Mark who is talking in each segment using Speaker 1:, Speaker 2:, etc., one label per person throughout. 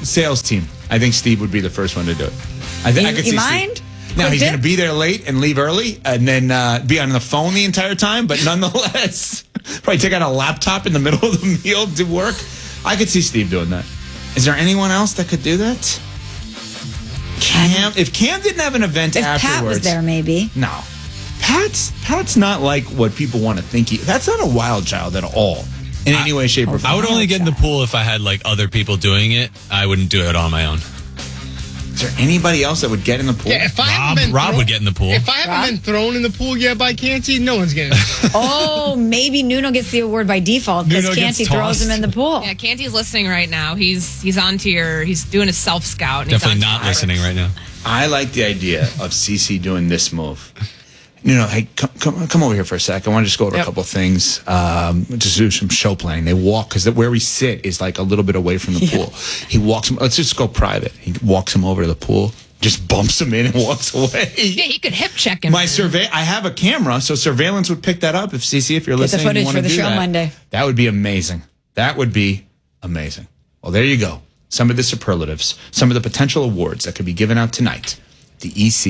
Speaker 1: sales team. I think Steve would be the first one to do it. I could see
Speaker 2: you mind?
Speaker 1: Steve. Now, he's going to be there late and leave early and then be on the phone the entire time, but nonetheless, probably take out a laptop in the middle of the meal to work. I could see Steve doing that. Is there anyone else that could do that? Cam? If Cam didn't have an event
Speaker 2: if
Speaker 1: afterwards.
Speaker 2: Pat was there, maybe.
Speaker 1: No. Pat's not like what people want to think That's not a wild child at all in any way, shape, or form.
Speaker 3: I would only get in the pool if I had like other people doing it. I wouldn't do it on my own.
Speaker 1: Is there anybody else that would get in the pool?
Speaker 4: Yeah,
Speaker 3: Rob would get in the pool.
Speaker 4: If I haven't been thrown in the pool yet by Canty, no one's getting in the pool.
Speaker 2: Oh, maybe Nuno gets the award by default because Canty throws him in the pool.
Speaker 5: Yeah, Canty's listening right now. He's onto he's doing a self-scout.
Speaker 3: Definitely not listening right now.
Speaker 1: I like the idea of CC doing this move. Hey, come over here for a sec. I want to just go over a couple of things. Just do some show planning. They walk, because where we sit is like a little bit away from the pool. He walks him. Let's just go private. He walks him over to the pool, just bumps him in and walks away.
Speaker 5: Yeah, he could hip check him.
Speaker 1: I have a camera, so surveillance would pick that up. If CC, if you're listening,
Speaker 2: get the footage
Speaker 1: you
Speaker 2: for the
Speaker 1: do
Speaker 2: show
Speaker 1: that,
Speaker 2: Monday.
Speaker 1: That would be amazing. Well, there you go. Some of the superlatives, some of the potential awards that could be given out tonight. The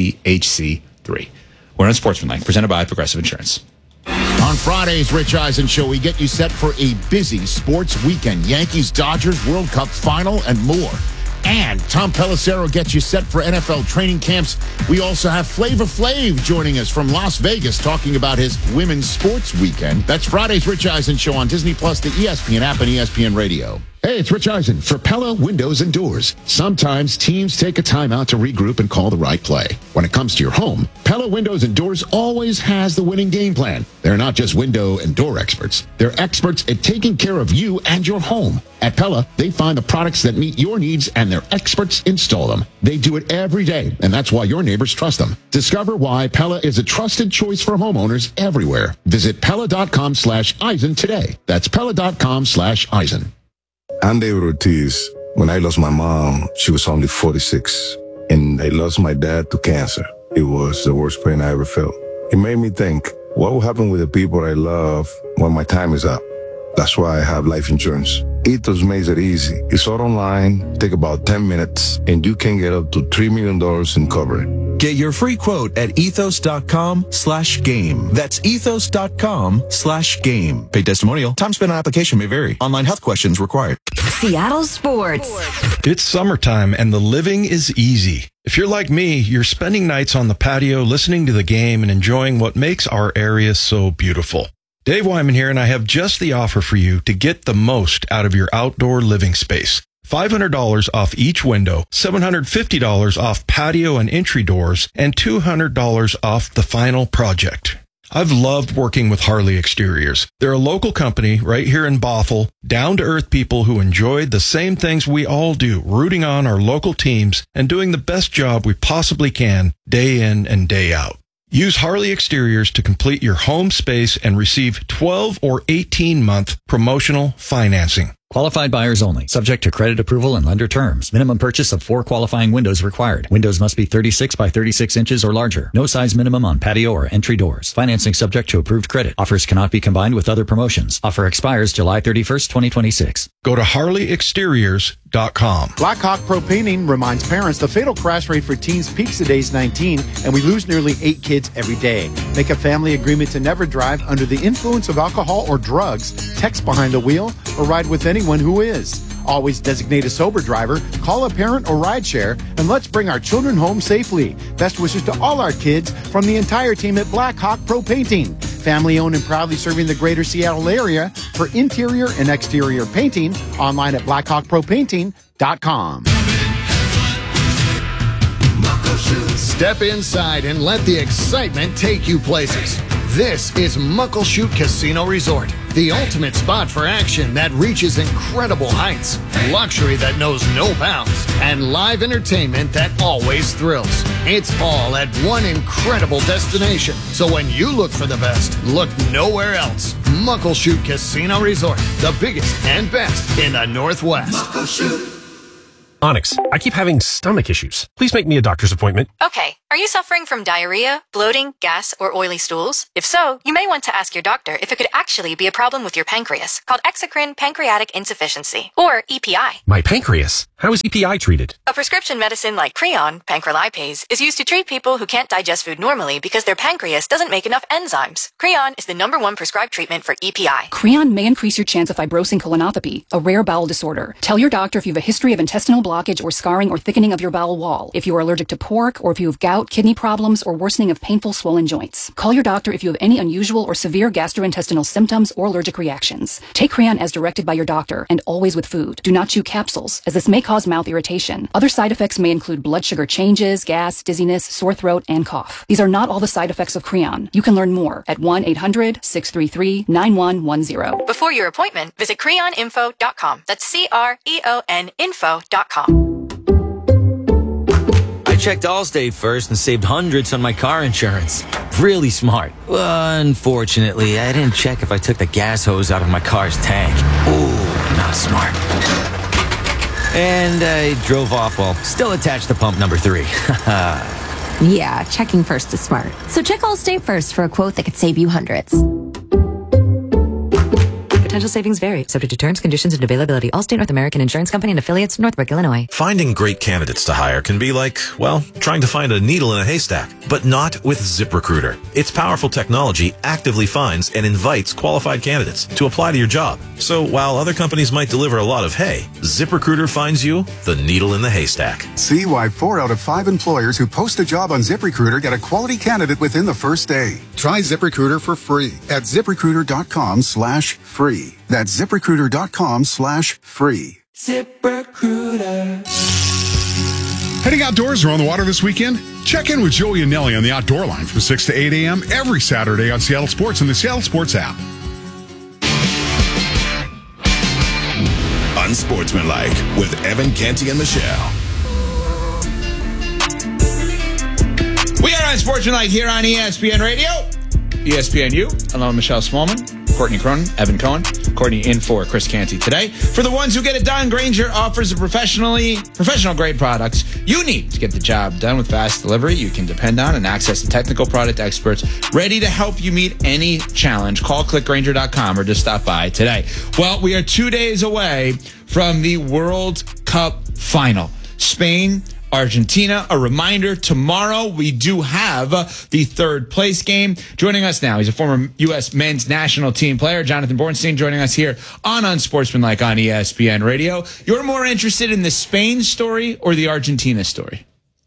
Speaker 1: ECHC3. We're on Sportsmanlike, presented by Progressive Insurance.
Speaker 6: On Friday's Rich Eisen Show, we get you set for a busy sports weekend. Yankees-Dodgers World Cup final and more. And Tom Pelissero gets you set for NFL training camps. We also have Flavor Flav joining us from Las Vegas talking about his women's sports weekend. That's Friday's Rich Eisen Show on Disney+, the ESPN app, and ESPN Radio. Hey, it's Rich Eisen for Pella Windows and Doors. Sometimes teams take a timeout to regroup and call the right play. When it comes to your home, Pella Windows and Doors always has the winning game plan. They're not just window and door experts. They're experts at taking care of you and your home. At Pella, they find the products that meet your needs and their experts install them. They do it every day, and that's why your neighbors trust them. Discover why Pella is a trusted choice for homeowners everywhere. Visit Pella.com/Eisen today. That's Pella.com/Eisen.
Speaker 7: I'm David Ortiz. When I lost my mom, she was only 46. And I lost my dad to cancer. It was the worst pain I ever felt. It made me think, what will happen with the people I love when my time is up? That's why I have life insurance. Ethos makes it easy. It's all online, take about 10 minutes, and you can get up to $3 million in coverage.
Speaker 8: Get your free quote at ethos.com/game. That's ethos.com/game. Paid testimonial. Time spent on application may vary. Online health questions required.
Speaker 9: Seattle Sports.
Speaker 10: It's summertime and the living is easy. If you're like me, you're spending nights on the patio listening to the game and enjoying what makes our area so beautiful. Dave Wyman here, and I have just the offer for you to get the most out of your outdoor living space. $500 off each window, $750 off patio and entry doors, and $200 off the final project. I've loved working with Harley Exteriors. They're a local company right here in Bothell, down-to-earth people who enjoy the same things we all do, rooting on our local teams and doing the best job we possibly can day in and day out. Use Harley Exteriors to complete your home space and receive 12 or 18-month promotional financing.
Speaker 11: Qualified buyers only. Subject to credit approval and lender terms. Minimum purchase of 4 qualifying windows required. Windows must be 36 by 36 inches or larger. No size minimum on patio or entry doors. Financing subject to approved credit. Offers cannot be combined with other promotions. Offer expires July 31st, 2026.
Speaker 10: Go to HarleyExteriors.com.
Speaker 12: Blackhawk Pro Painting reminds parents the fatal crash rate for teens peaks at age 19, and we lose nearly 8 kids every day. Make a family agreement to never drive under the influence of alcohol or drugs, text behind the wheel, or ride with anyone who is. Always designate a sober driver, call a parent or rideshare, and let's bring our children home safely. Best wishes to all our kids from the entire team at Blackhawk Pro Painting. Family owned and proudly serving the greater Seattle area for interior and exterior painting. Online at blackhawkpropainting.com.
Speaker 6: Step inside and let the excitement take you places. This is Muckleshoot Casino Resort, the ultimate spot for action that reaches incredible heights, luxury that knows no bounds, and live entertainment that always thrills. It's all at one incredible destination. So when you look for the best, look nowhere else. Muckleshoot Casino Resort, the biggest and best in the Northwest.
Speaker 13: Muckleshoot. Onyx, I keep having stomach issues. Please make me a doctor's appointment.
Speaker 14: Okay, are you suffering from diarrhea, bloating, gas, or oily stools? If so, you may want to ask your doctor if it could actually be a problem with your pancreas, called exocrine pancreatic insufficiency, or EPI.
Speaker 13: My pancreas? How is EPI treated?
Speaker 14: A prescription medicine like Creon, pancrelipase, is used to treat people who can't digest food normally because their pancreas doesn't make enough enzymes. Creon is the #1 prescribed treatment for EPI.
Speaker 15: Creon may increase your chance of fibrosing colonopathy, a rare bowel disorder. Tell your doctor if you have a history of intestinal blockage or scarring or thickening of your bowel wall, if you are allergic to pork, or if you have gout, kidney problems, or worsening of painful swollen joints. Call your doctor if you have any unusual or severe gastrointestinal symptoms or allergic reactions. Take Creon as directed by your doctor, and always with food. Do not chew capsules, as this may cause mouth irritation. Other side effects may include blood sugar changes, gas, dizziness, sore throat, and cough. These are not all the side effects of Creon. You can learn more at 1-800-633-9110.
Speaker 14: Before your appointment, visit creoninfo.com. That's CREON info.com.
Speaker 16: I checked Allstate first and saved hundreds on my car insurance. Really smart. Unfortunately, I didn't check if I took the gas hose out of my car's tank. Ooh, not smart. And I drove off while still attached to pump number 3.
Speaker 17: Yeah, checking first is smart. So check Allstate first for a quote that could save you hundreds.
Speaker 18: Potential savings vary, subject to terms, conditions, and availability. Allstate North American Insurance Company and affiliates, Northbrook, Illinois.
Speaker 19: Finding great candidates to hire can be like, well, trying to find a needle in a haystack, but not with ZipRecruiter. Its powerful technology actively finds and invites qualified candidates to apply to your job. So while other companies might deliver a lot of hay, ZipRecruiter finds you the needle in the haystack.
Speaker 20: See why 4 out of 5 employers who post a job on ZipRecruiter get a quality candidate within the first day. Try ZipRecruiter for free at ZipRecruiter.com/free. That's ZipRecruiter.com/free.
Speaker 21: ZipRecruiter.
Speaker 22: Heading outdoors or on the water this weekend? Check in with Joey and Nelly on the Outdoor Line from 6 to 8 a.m. every Saturday on Seattle Sports and the Seattle Sports app.
Speaker 23: Unsportsmanlike with Evan Canty and Michelle.
Speaker 1: We are Unsportsmanlike here on ESPN Radio, ESPNU. Hello, Michelle Smallman, Courtney Cronin, Evan Cohen. Courtney in for Chris Canty today. For the ones who get it done, Grainger offers the professional grade products you need to get the job done with fast delivery. You can depend on and access the technical product experts ready to help you meet any challenge. Call clickgrainger.com or just stop by today. Well, we are 2 days away from the World Cup final. Spain, Argentina. A reminder, tomorrow we do have the third place game. Joining us now, he's a former U.S. men's national team player, Jonathan Bornstein, joining us here on Unsportsmanlike on ESPN Radio. You're more interested in the Spain story or the Argentina story?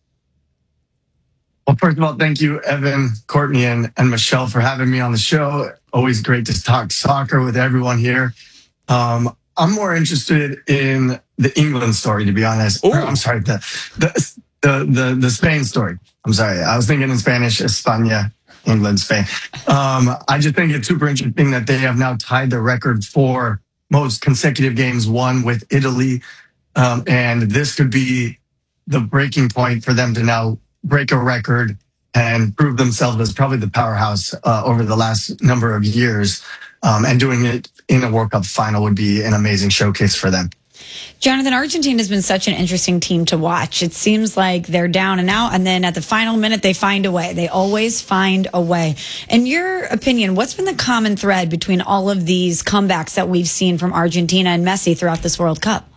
Speaker 24: Well, first of all, thank you, Evan, Courtney, and Michelle for having me on the show. Always great to talk soccer with everyone here. I'm more interested in the England story, to be honest. Or, I'm sorry, the Spain story. I'm sorry. I was thinking in Spanish, España, England, Spain. I just think it's super interesting that they have now tied the record for most consecutive games won with Italy. And this could be the breaking point for them to now break a record and prove themselves as probably the powerhouse over the last number of years. And doing it in a World Cup final would be an amazing showcase for them.
Speaker 2: Jonathan, Argentina has been such an interesting team to watch. It seems like they're down and out, and then at the final minute, they find a way. They always find a way. In your opinion, what's been the common thread between all of these comebacks that we've seen from Argentina and Messi throughout this World Cup?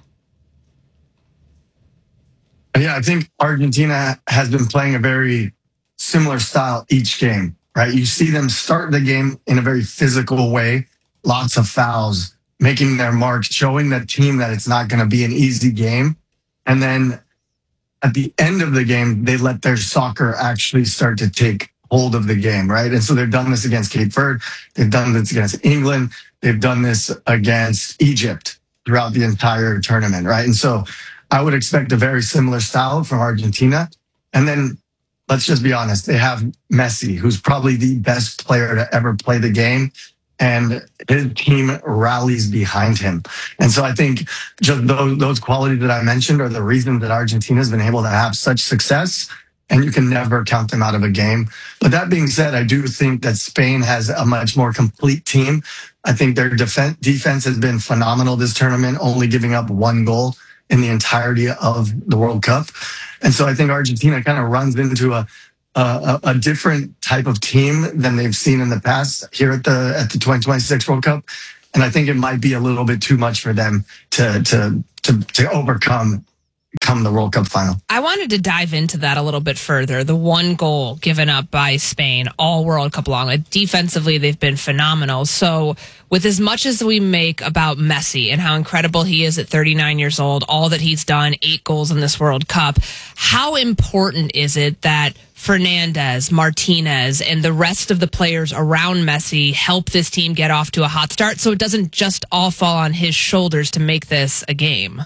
Speaker 24: Yeah, I think Argentina has been playing a very similar style each game, right? You see them start the game in a very physical way, lots of fouls, making their mark, showing that team that it's not going to be an easy game. And then at the end of the game, they let their soccer actually start to take hold of the game, right? And so they've done this against Cape Verde. They've done this against England. They've done this against Egypt throughout the entire tournament, right? And so I would expect a very similar style from Argentina. And then let's just be honest, they have Messi, who's probably the best player to ever play the game. And his team rallies behind him. And so I think just those qualities that I mentioned are the reason that Argentina has been able to have such success, and you can never count them out of a game. But that being said, I do think that Spain has a much more complete team. I think their defense has been phenomenal this tournament, only giving up 1 goal. in the entirety of the World Cup. And so I think Argentina kind of runs into a different type of team than they've seen in the past here at the 2026 World Cup. And I think it might be a little bit too much for them to overcome the World Cup final.
Speaker 3: I wanted to dive into that a little bit further. The one goal given up by Spain all World Cup long. Defensively, they've been phenomenal. So with as much as we make about Messi and how incredible he is at 39 years old, all that he's done, 8 goals in this World Cup, how important is it that Fernandez, Martinez, and the rest of the players around Messi help this team get off to a hot start so it doesn't just all fall on his shoulders to make this a game?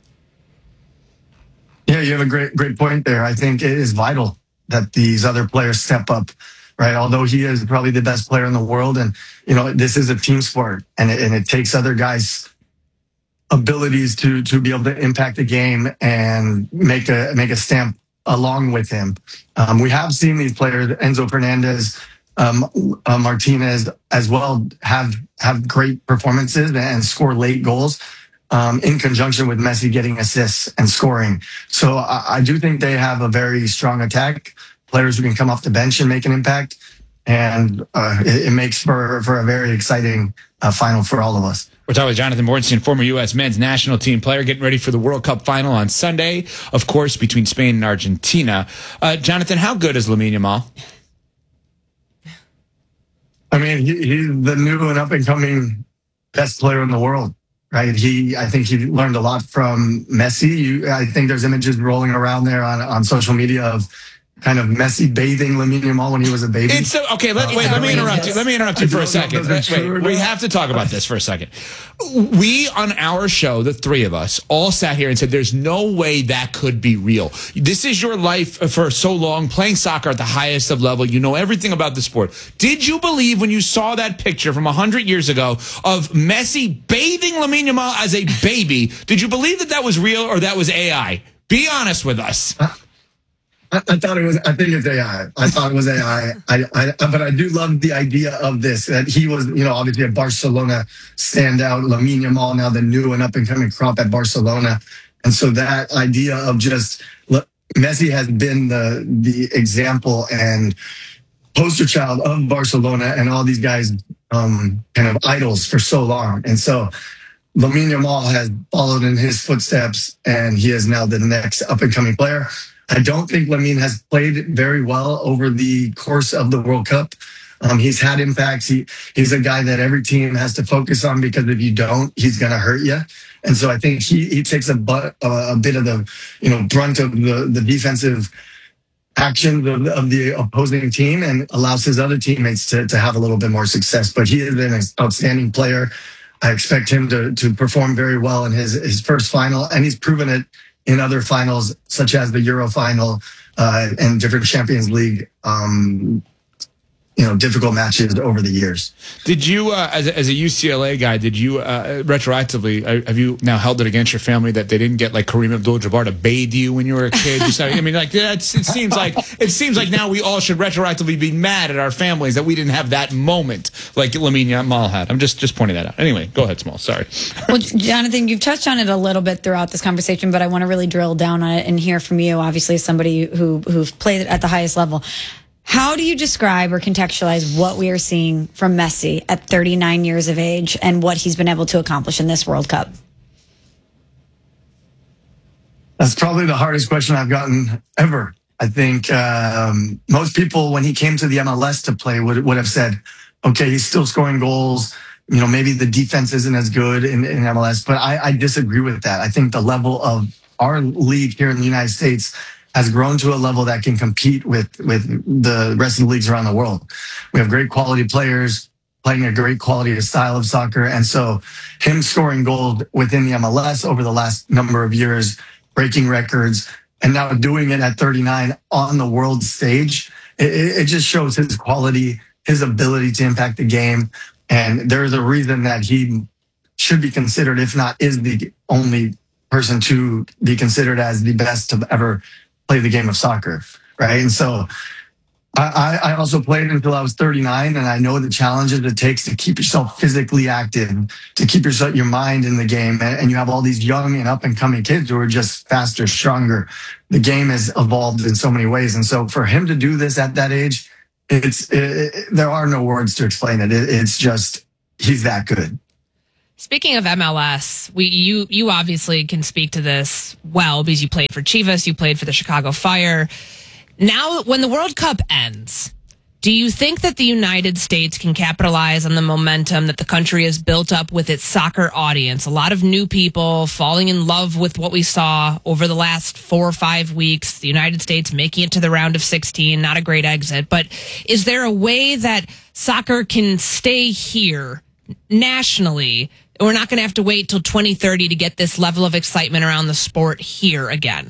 Speaker 24: Yeah, you have a great point there. I think it is vital that these other players step up, right? Although he is probably the best player in the world, and this is a team sport, and it takes other guys' abilities to be able to impact the game and make a stamp along with him. We have seen these players, Enzo Fernandez, Martinez as well, have great performances and score late goals. In conjunction with Messi getting assists and scoring. So I do think they have a very strong attack, players who can come off the bench and make an impact. And it makes for a very exciting final for all of us.
Speaker 1: We're talking with Jonathan Bornstein, former U.S. men's national team player, getting ready for the World Cup final on Sunday, of course, between Spain and Argentina. Jonathan, how good is Lamine Yamal?
Speaker 24: I mean, he's the new and up-and-coming best player in the world. Right. I think he learned a lot from Messi. I think there's images rolling around there on social media of kind of Messi bathing Lamine Yamal when he was a baby.
Speaker 1: Okay, let me interrupt you. Let me interrupt you for a second. Wait, we have to talk about this for a second. We, on our show, the three of us, all sat here and said, there's no way that could be real. This is your life for so long, playing soccer at the highest of level. You know everything about the sport. Did you believe when you saw that picture from 100 years ago of Messi bathing Lamine Yamal as a baby? Did you believe that was real or that was AI? Be honest with us.
Speaker 24: I thought it was. I think it's AI. I thought it was AI. But I do love the idea of this. That he was, obviously a Barcelona standout. Lamine Yamal, now the new and up and coming crop at Barcelona, and so that idea of just Messi has been the example and poster child of Barcelona and all these guys, kind of idols for so long, and so Lamine Yamal has followed in his footsteps, and he is now the next up and coming player. I don't think Lamine has played very well over the course of the World Cup. He's had impacts. He's a guy that every team has to focus on because if you don't, he's going to hurt you. And so I think he takes a bit of the brunt of the defensive action of the opposing team and allows his other teammates to have a little bit more success. But he has been an outstanding player. I expect him to perform very well in his first final, and he's proven it in other finals, such as the Euro final and different Champions League, difficult matches over the years.
Speaker 1: Did you, as a UCLA guy, retroactively, have you now held it against your family that they didn't get like Kareem Abdul-Jabbar to bathe you when you were a kid? It seems like now we all should retroactively be mad at our families that we didn't have that moment like Lamine Yamal had. I'm just pointing that out. Anyway, go ahead, Small. Sorry.
Speaker 2: Well, Jonathan, you've touched on it a little bit throughout this conversation, but I want to really drill down on it and hear from you, obviously, as somebody who's played at the highest level. How do you describe or contextualize what we are seeing from Messi at 39 years of age and what he's been able to accomplish in this World Cup?
Speaker 24: That's probably the hardest question I've gotten ever. I think most people, when he came to the MLS to play, would have said, okay, he's still scoring goals. Maybe the defense isn't as good in MLS, but I disagree with that. I think the level of our league here in the United States has grown to a level that can compete with the rest of the leagues around the world. We have great quality players playing a great quality style of soccer. And so him scoring goals within the MLS over the last number of years, breaking records, and now doing it at 39 on the world stage, it just shows his quality, his ability to impact the game. And there's a reason that he should be considered, if not is the only person to be considered as the best to ever play the game of soccer, right? And so I also played until I was 39, and I know the challenges it takes to keep yourself physically active, to keep your mind in the game. And you have all these young and up and coming kids who are just faster, stronger. The game has evolved in so many ways. And so for him to do this at that age, there are no words to explain it. It's just, he's that good.
Speaker 3: Speaking of MLS, you obviously can speak to this well because you played for Chivas, you played for the Chicago Fire. Now, when the World Cup ends, do you think that the United States can capitalize on the momentum that the country has built up with its soccer audience? A lot of new people falling in love with what we saw over the last 4 or 5 weeks. The United States making it to the round of 16, not a great exit. But is there a way that soccer can stay here nationally? We're not going to have to wait till 2030 to get this level of excitement around the sport here again.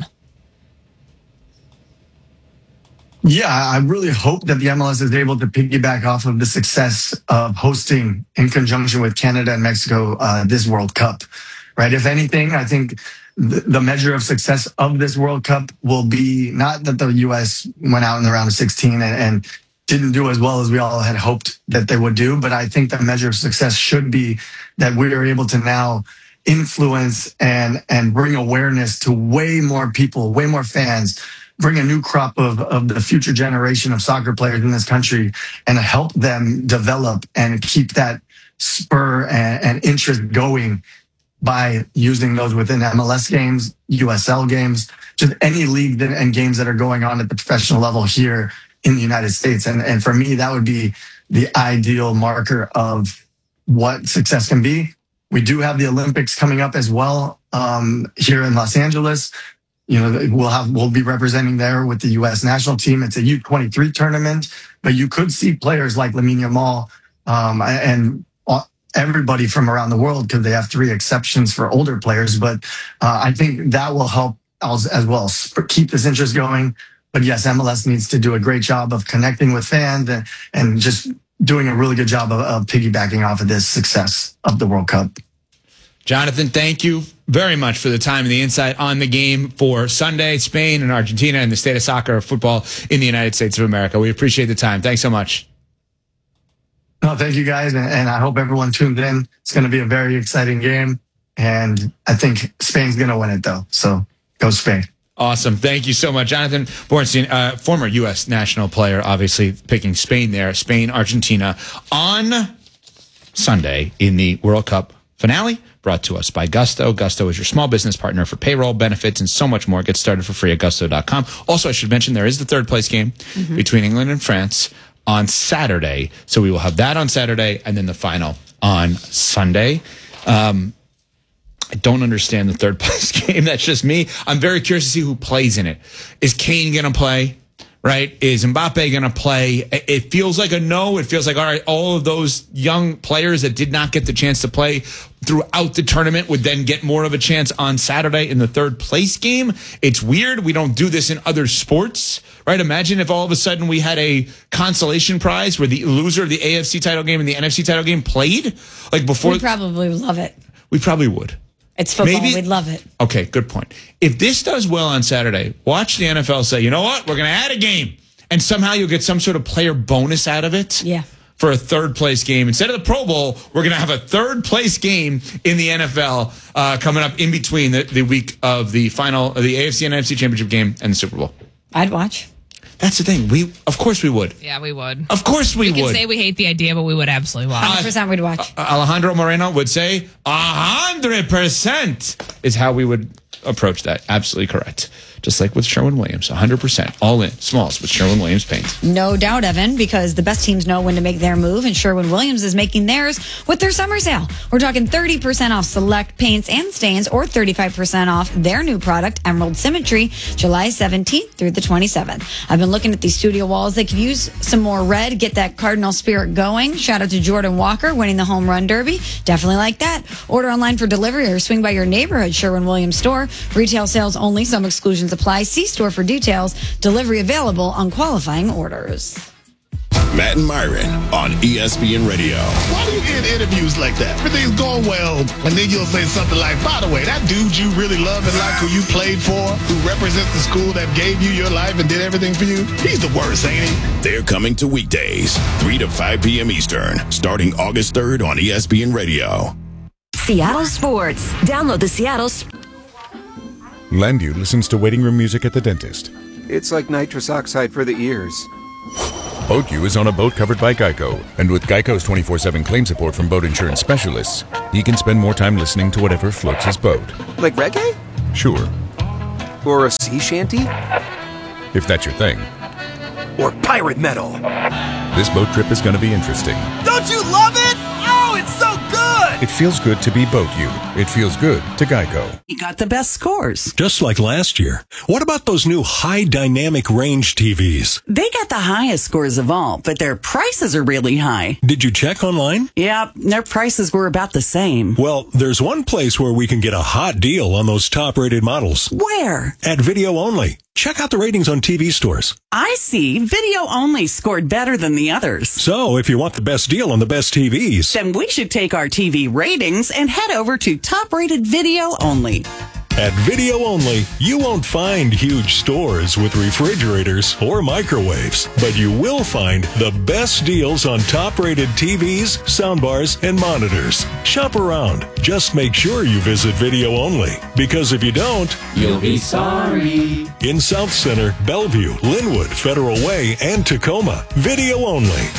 Speaker 24: Yeah, I really hope that the MLS is able to piggyback off of the success of hosting in conjunction with Canada and Mexico this World Cup, right? If anything, I think the measure of success of this World Cup will be not that the U.S. went out in the round of 16 and didn't do as well as we all had hoped that they would do, but I think the measure of success should be that we are able to now influence and bring awareness to way more people, way more fans, bring a new crop of the future generation of soccer players in this country and help them develop and keep that spur and interest going by using those within MLS games, USL games, just any league and games that are going on at the professional level here in the United States. And for me, that would be the ideal marker of what success can be. We do have the Olympics coming up as well here in Los Angeles. You know, we'll be representing there with the U.S. national team. It's a U23 tournament, but you could see players like Lamine Yamal and everybody from around the world because they have 3 exceptions for older players. But I think that will help as well keep this interest going. But yes, MLS needs to do a great job of connecting with fans and just doing a really good job of piggybacking off of this success of the World Cup.
Speaker 1: Jonathan, thank you very much for the time and the insight on the game for Sunday, Spain and Argentina, and the state of soccer football in the United States of America. We appreciate the time. Thanks so much.
Speaker 24: No, thank you guys, and I hope everyone tuned in. It's going to be a very exciting game, and I think Spain's going to win it, though. So go Spain.
Speaker 1: Awesome. Thank you so much. Jonathan Bornstein, former U.S. national player, obviously picking Spain there. Spain, Argentina on Sunday in the World Cup finale, brought to us by Gusto. Gusto is your small business partner for payroll, benefits, and so much more. Get started for free at gusto.com. Also, I should mention there is the third place game between England and France on Saturday. So we will have that on Saturday and then the final on Sunday. I don't understand the third place game. That's just me. I'm very curious to see who plays in it. Is Kane going to play? Right? Is Mbappe going to play? It feels like a no. It feels like, all right, all of those young players that did not get the chance to play throughout the tournament would then get more of a chance on Saturday in the third place game. It's weird. We don't do this in other sports, right? Imagine if all of a sudden we had a consolation prize where the loser of the AFC title game and the NFC title game played. Like before.
Speaker 2: We probably would love it.
Speaker 1: We probably would.
Speaker 2: It's football. We'd love it.
Speaker 1: Okay, good point. If this does well on Saturday, watch the NFL say, you know what? We're going to add a game. And somehow you'll get some sort of player bonus out of it.
Speaker 2: Yeah.
Speaker 1: For a third place game. Instead of the Pro Bowl, we're going to have a third place game in the NFL coming up in between the week of the final of the AFC and NFC championship game and the Super Bowl.
Speaker 2: I'd watch.
Speaker 1: That's the thing. Of course we would.
Speaker 3: Yeah, we would.
Speaker 1: Of course we would.
Speaker 3: We can say we hate the idea, but we would absolutely watch.
Speaker 2: 100% we'd watch.
Speaker 1: Alejandro Moreno would say 100% is how we would approach that. Absolutely correct. Just like with Sherwin-Williams, 100%. All in. Smalls with Sherwin-Williams paint.
Speaker 2: No doubt, Evan, because the best teams know when to make their move, and Sherwin-Williams is making theirs with their summer sale. We're talking 30% off select paints and stains, or 35% off their new product, Emerald Symmetry, July 17th through the 27th. I've been looking at these studio walls. They could use some more red, get that Cardinal spirit going. Shout out to Jordan Walker winning the Home Run Derby. Definitely like that. Order online for delivery or swing by your neighborhood Sherwin-Williams store. Retail sales only. Some exclusions apply. See store for details. Delivery available on qualifying orders.
Speaker 23: Matt and Myron on ESPN Radio.
Speaker 4: Why do you end interviews like that? Everything's going well, and then you'll say something like, by the way, that dude you really love and like, who you played for, who represents the school that gave you your life and did everything for you, he's the worst, ain't he?
Speaker 23: They're coming to weekdays, 3 to 5 p.m. Eastern, starting August 3rd on ESPN Radio.
Speaker 9: Seattle Sports. Download the Seattle
Speaker 5: Lenview listens to waiting room music at the dentist.
Speaker 7: It's like nitrous oxide for the ears.
Speaker 5: BoatU is on a boat covered by Geico, and with Geico's 24/7 claim support from boat insurance specialists, he can spend more time listening to whatever floats his boat.
Speaker 7: Like reggae?
Speaker 5: Sure.
Speaker 7: Or a sea shanty?
Speaker 5: If that's your thing.
Speaker 7: Or pirate metal?
Speaker 5: This boat trip is going to be interesting.
Speaker 8: Don't you love it? Oh, it's so good!
Speaker 5: It feels good to be BoatU. It feels good to Geico.
Speaker 25: You got the best scores.
Speaker 26: Just like last year. What about those new high dynamic range TVs?
Speaker 25: They got the highest scores of all, but their prices are really high.
Speaker 26: Did you check online?
Speaker 25: Yeah, their prices were about the same.
Speaker 26: Well, there's one place where we can get a hot deal on those top-rated models.
Speaker 25: Where?
Speaker 26: At Video Only. Check out the ratings on TV stores.
Speaker 25: I see. Video Only scored better than the others.
Speaker 26: So, if you want the best deal on the best TVs,
Speaker 25: then we should take our TV ratings and head over to top-rated Video Only.
Speaker 26: At Video Only, you won't find huge stores with refrigerators or microwaves, but you will find the best deals on top-rated TVs, soundbars, and monitors. Shop around. Just make sure you visit Video Only, because if you don't,
Speaker 21: you'll be sorry.
Speaker 26: In South Center, Bellevue, Linwood, Federal Way, and Tacoma, Video Only.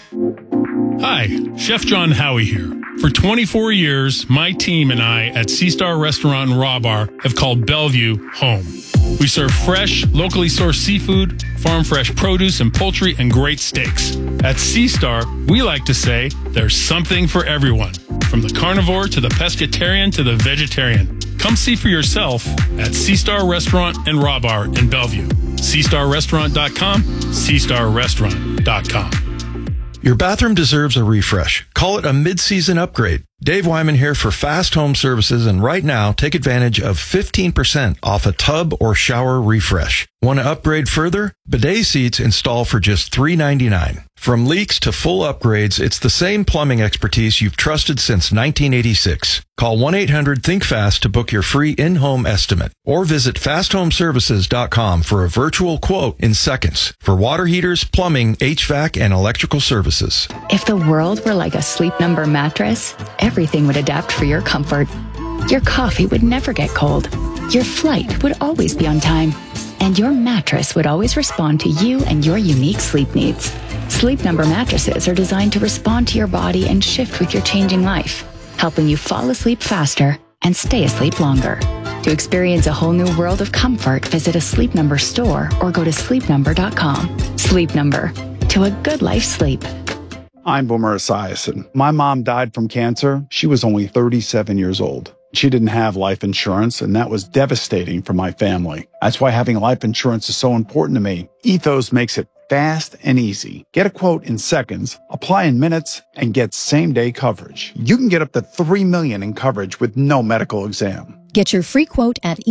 Speaker 27: Hi, Chef John Howie here. For 24 years, my team and I at Sea Star Restaurant and Raw Bar have called Bellevue home. We serve fresh, locally sourced seafood, farm fresh produce and poultry, and great steaks. At Sea Star, we like to say there's something for everyone, from the carnivore to the pescatarian to the vegetarian. Come see for yourself at Sea Star Restaurant and Raw Bar in Bellevue. SeaStarRestaurant.com, SeaStarRestaurant.com.
Speaker 10: Your bathroom deserves a refresh. Call it a mid-season upgrade. Dave Wyman here for Fast Home Services, and right now, take advantage of 15% off a tub or shower refresh. Want to upgrade further? Bidet seats install for just $3.99. From leaks to full upgrades, it's the same plumbing expertise you've trusted since 1986. Call 1-800-THINK-FAST to book your free in-home estimate, or visit fasthomeservices.com for a virtual quote in seconds for water heaters, plumbing, HVAC, and electrical services.
Speaker 15: If the world were like a Sleep Number mattress, everything would adapt for your comfort. Your coffee would never get cold. Your flight would always be on time. And your mattress would always respond to you and your unique sleep needs. Sleep Number mattresses are designed to respond to your body and shift with your changing life, helping you fall asleep faster and stay asleep longer. To experience a whole new world of comfort, visit a Sleep Number store or go to sleepnumber.com. Sleep Number. To a good life sleep.
Speaker 12: I'm Boomer Esiason. My mom died from cancer. She was only 37 years old. She didn't have life insurance, and that was devastating for my family. That's why having life insurance is so important to me. Ethos makes it fast and easy. Get a quote in seconds, apply in minutes, and get same-day coverage. You can get up to $3 million in coverage with no medical exam.
Speaker 28: Get your free quote at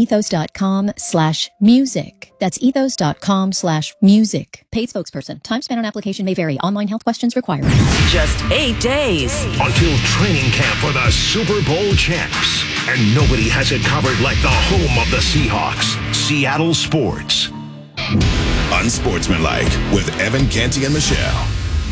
Speaker 28: ethos.com/music. That's ethos.com/music. Paid spokesperson. Time spent on application may vary. Online health questions required.
Speaker 9: Just 8 days
Speaker 23: until training camp for the Super Bowl champs. And nobody has it covered like the home of the Seahawks, Seattle Sports. Unsportsmanlike with Evan Canty and Michelle.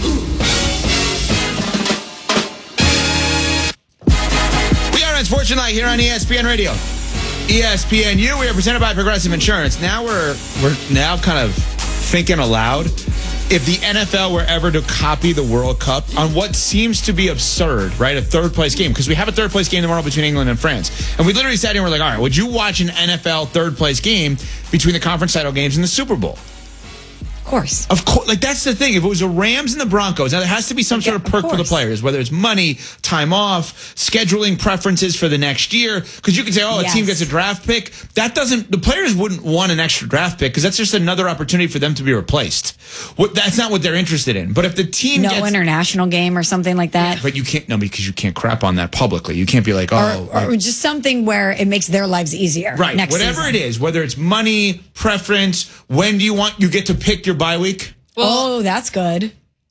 Speaker 1: Unsportsmanlike here on ESPN Radio. ESPNU, we are presented by Progressive Insurance. Now we're now kind of thinking aloud. If the NFL were ever to copy the World Cup on what seems to be absurd, right? A third-place game, because we have a third-place game tomorrow between England and France. And we literally sat here and we're like, all right, would you watch an NFL third-place game between the conference title games and the Super Bowl? Of course. Like, that's the thing. If it was the Rams and the Broncos, now there has to be some sort of perk for the players, whether it's money, time off, scheduling preferences for the next year. Because you can say, a team gets a draft pick. That doesn't, the players wouldn't want an extra draft pick because that's just another opportunity for them to be replaced. That's not what they're interested in. But if the team
Speaker 2: gets international game or something like that.
Speaker 1: Yeah, but you can't, because you can't crap on that publicly. You can't be like,
Speaker 2: or just something where it makes their lives easier.
Speaker 1: Right.
Speaker 2: Next
Speaker 1: Whatever
Speaker 2: season.
Speaker 1: it is, whether it's money, preference, when do you get to pick your bye week?
Speaker 2: Well, that's good.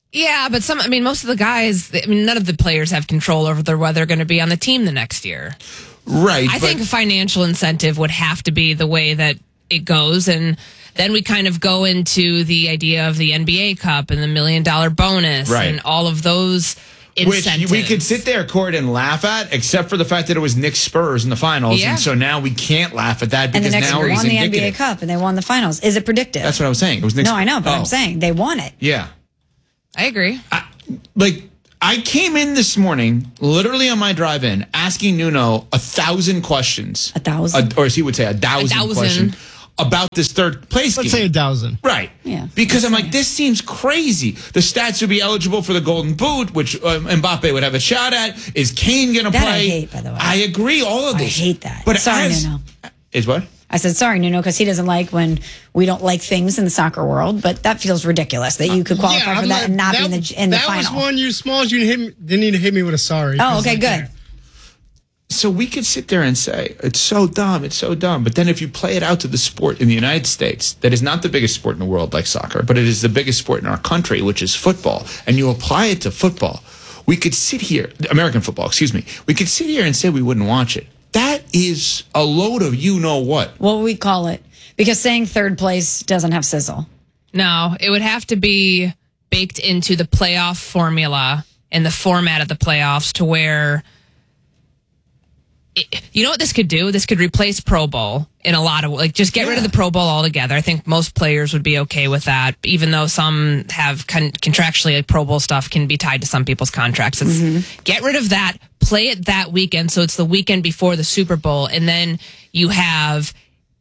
Speaker 3: Yeah, but most of the guys, none of the players have control over whether they're going to be on the team the next year.
Speaker 1: Right.
Speaker 3: I think a financial incentive would have to be the way that it goes. And then we kind of go into the idea of the NBA Cup and the $1 million bonus and all of those incentives.
Speaker 1: Which we could sit there, Court, and laugh at, except for the fact that it was Knicks Spurs in the finals.
Speaker 3: Yeah.
Speaker 1: And so now we can't laugh at that because
Speaker 2: and the Knicks
Speaker 1: now it was
Speaker 2: won the
Speaker 1: indicative.
Speaker 2: NBA Cup and they won the finals. Is it predictive?
Speaker 1: That's what I was saying. It was Knicks.
Speaker 2: No, I know, but I'm saying they won it.
Speaker 1: Yeah.
Speaker 3: I agree.
Speaker 1: I came in this morning, literally on my drive in, asking Nuno 1,000 questions.
Speaker 2: 1,000?
Speaker 1: Or as he would say, 1,000 questions about this third place game.
Speaker 6: Let's say 1,000.
Speaker 1: Right.
Speaker 2: Yeah.
Speaker 1: Because I'm like, this seems crazy. The stats would be eligible for the Golden Boot, which Mbappe would have a shot at. Is Kane going to play?
Speaker 2: That I hate, by the way.
Speaker 1: I agree, all of this.
Speaker 2: I hate that.
Speaker 1: But
Speaker 2: sorry, Nuno.
Speaker 1: Is what?
Speaker 2: I said, sorry, Nuno, because he doesn't like when we don't like things in the soccer world, but that feels ridiculous that you could qualify for that and not be in the final.
Speaker 6: That was one you Smalls. You didn't need to hit me with a sorry.
Speaker 2: Oh, okay, good.
Speaker 1: So we could sit there and say, it's so dumb, it's so dumb. But then if you play it out to the sport in the United States, that is not the biggest sport in the world like soccer, but it is the biggest sport in our country, which is football, and you apply it to football, we could sit here, American football, excuse me, we could sit here and say we wouldn't watch it. That is a load of you-know-what.
Speaker 2: What would we call it? Because saying third place doesn't have sizzle.
Speaker 3: No, it would have to be baked into the playoff formula and the format of the playoffs to where... You know what this could do? This could replace Pro Bowl in a lot of just get rid of the Pro Bowl altogether. I think most players would be okay with that, even though some have contractually Pro Bowl stuff can be tied to some people's contracts. Get rid of that, play it that weekend, so it's the weekend before the Super Bowl, and then you have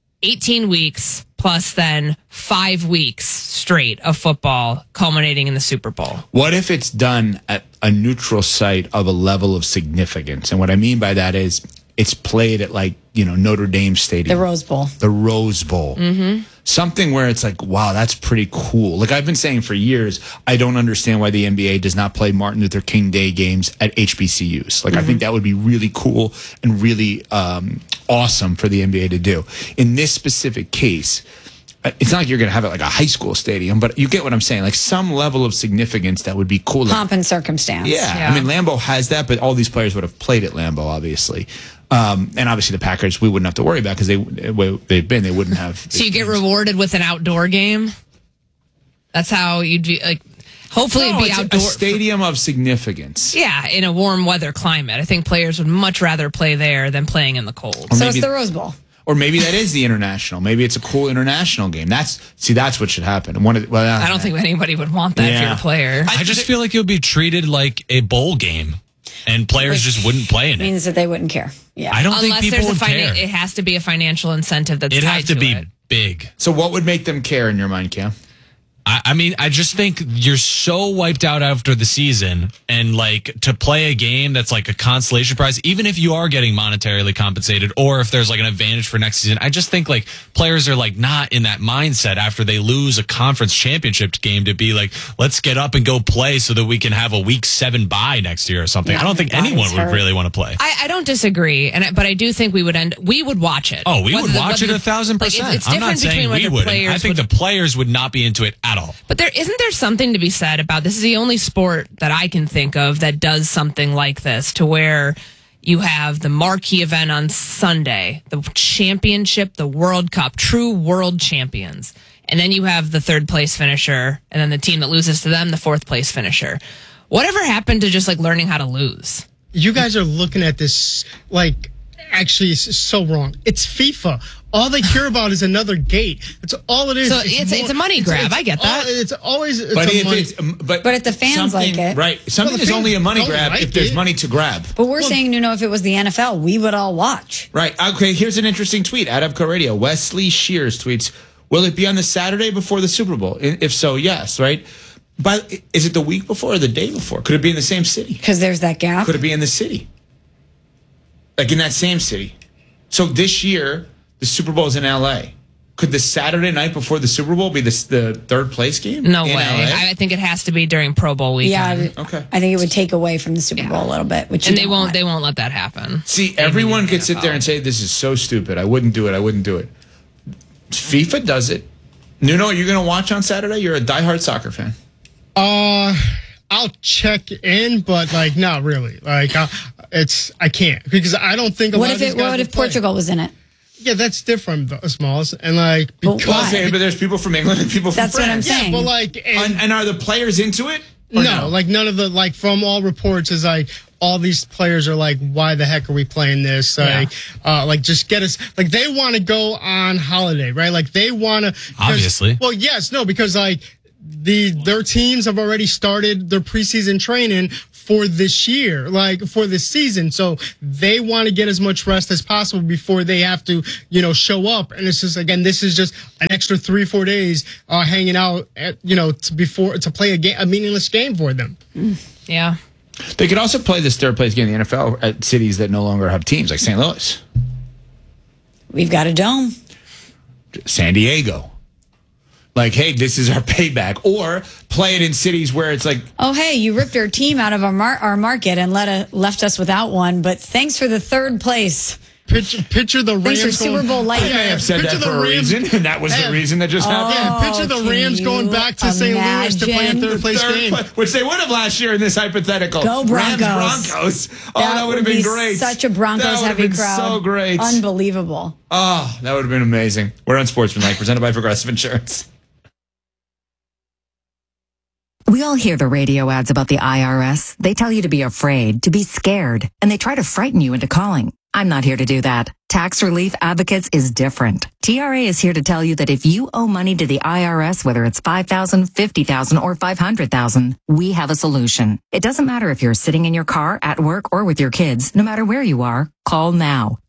Speaker 3: 18 weeks plus then 5 weeks straight of football culminating in the Super Bowl.
Speaker 1: What if it's done at a neutral site of a level of significance? And what I mean by that is it's played at Notre Dame Stadium.
Speaker 2: The Rose Bowl.
Speaker 1: The Rose Bowl.
Speaker 2: Mm-hmm.
Speaker 1: Something where it's like, wow, that's pretty cool. Like I've been saying for years, I don't understand why the NBA does not play Martin Luther King Day games at HBCUs. I think that would be really cool and really awesome for the NBA to do. In this specific case, it's not like you're going to have it like a high school stadium, but you get what I'm saying. Like some level of significance that would be cool.
Speaker 2: Pomp and circumstance.
Speaker 1: Yeah. I mean, Lambeau has that, but all these players would have played at Lambeau, obviously. And obviously the Packers, we wouldn't have to worry about because they wouldn't have.
Speaker 3: So you get rewarded with an outdoor game? That's how you'd be hopefully it'd be outdoor.
Speaker 1: A stadium of significance.
Speaker 3: Yeah, in a warm weather climate. I think players would much rather play there than playing in the cold.
Speaker 2: So it's the Rose Bowl.
Speaker 1: Or maybe that is the international. Maybe it's a cool international game. That's what should happen.
Speaker 3: I don't think anybody would want that if you're a player.
Speaker 11: I just feel like it would be treated like a bowl game, and players just wouldn't play in it.
Speaker 2: Means that they wouldn't care. Yeah,
Speaker 11: I don't think people would care.
Speaker 3: It has to be a financial incentive that's tied to it.
Speaker 11: It'd have to be big.
Speaker 1: So what would make them care in your mind, Cam?
Speaker 11: I mean, I just think you're so wiped out after the season, and to play a game that's like a consolation prize, even if you are getting monetarily compensated or if there's an advantage for next season, I just think players are not in that mindset after they lose a conference championship game to be let's get up and go play so that we can have a week 7 bye next year or something.
Speaker 2: Yeah,
Speaker 11: I don't think anyone would really want to play.
Speaker 3: I don't disagree, but I do think we would watch it.
Speaker 11: Oh, we would watch it 1,000%. I'm not saying we would. I think the players would not be into it at all.
Speaker 3: But isn't there something to be said about this? Is the only sport that I can think of that does something like this, to where you have the marquee event on Sunday, the championship, the World Cup, true world champions, and then you have the third place finisher, and then the team that loses to them, the fourth place finisher. Whatever happened to just learning how to lose?
Speaker 6: You guys are looking at this actually it's so wrong. It's FIFA. All they care about is another gate. That's all it is.
Speaker 3: So it's a money grab. I get that.
Speaker 6: It's always
Speaker 1: but
Speaker 2: if the fans like it,
Speaker 1: right? Something is only a money grab if there's money to grab.
Speaker 2: But we're saying, if it was the NFL, we would all watch.
Speaker 1: Right. Okay. Here's an interesting tweet. At Abco Radio, Wesley Shears tweets: will it be on the Saturday before the Super Bowl? If so, yes. Right. But is it the week before or the day before? Could it be in the same city?
Speaker 2: Because there's that gap.
Speaker 1: Could it be in the city? In that same city. So this year, the Super Bowl is in L.A. Could the Saturday night before the Super Bowl be the third place game?
Speaker 3: No way. I think it has to be during Pro Bowl weekend.
Speaker 2: Yeah. Okay. I think it would take away from the Super Bowl a little bit,
Speaker 3: and they won't let that happen.
Speaker 1: See, everyone could sit there and say, this is so stupid. I wouldn't do it. FIFA does it. Nuno, are you going to watch on Saturday? You're a diehard soccer fan.
Speaker 6: I'll check in, but like not really. Like I can't because I don't think a lot of these guys
Speaker 2: What if Portugal was in it?
Speaker 6: Yeah, that's different, Smalls. And like,
Speaker 1: but there's people from England and people from France.
Speaker 2: That's what I'm saying.
Speaker 6: Yeah, but like,
Speaker 1: and are the players into it?
Speaker 6: No, like none of the like from all reports is like all these players are like, why the heck are we playing this? Like, like just get us. Like they want to go on holiday, right? Like they want to.
Speaker 11: Obviously.
Speaker 6: Well, yes, no, because like their teams have already started their preseason training for this year, like for this season. So they want to get as much rest as possible before they have to, show up. And it's just, again, this is just an extra 3-4 days hanging out at, to play a meaningless game for them.
Speaker 3: Yeah.
Speaker 1: They could also play this third place game in the NFL at cities that no longer have teams, like St. Louis.
Speaker 2: We've got a dome.
Speaker 1: San Diego. Like, hey, this is our payback. Or play it in cities where it's like,
Speaker 2: oh, hey, you ripped our team out of our market and left us without one, but thanks for the third place.
Speaker 6: Picture the Rams.
Speaker 2: Thanks for Super Bowl light.
Speaker 1: I may have said that for a reason, and that was the reason that just happened.
Speaker 6: Yeah, picture the Rams going back to St. Louis to play a third place game.
Speaker 1: Which they would have last year in this hypothetical.
Speaker 2: Go Broncos.
Speaker 1: Rams-Broncos. Oh, that would have been great.
Speaker 2: Such a Broncos heavy crowd.
Speaker 1: So great.
Speaker 2: Unbelievable.
Speaker 1: Oh, that would have been amazing. We're on Sportsmanlike, presented by Progressive Insurance.
Speaker 13: We all hear the radio ads about the IRS. They tell you to be afraid, to be scared, and they try to frighten you into calling. I'm not here to do that. Tax Relief Advocates is different. TRA is here to tell you that if you owe money to the IRS, whether it's $5,000, $50,000, or $500,000, we have a solution. It doesn't matter if you're sitting in your car, at work, or with your kids. No matter where you are, call now.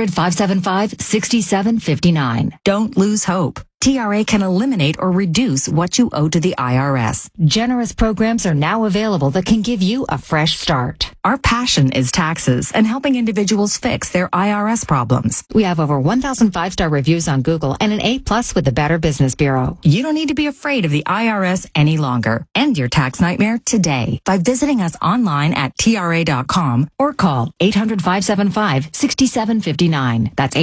Speaker 13: 800-575-6759. Don't lose hope. TRA can eliminate or reduce what you owe to the IRS. Generous programs are now available that can give you a fresh start. Our passion is taxes and helping individuals fix their IRS problems. We have over 1,000 5-star reviews on Google and an A+ with the Better Business Bureau. You don't need to be afraid of the IRS any longer. End your tax nightmare today by visiting us online at TRA.com or call 800-575-6759. That's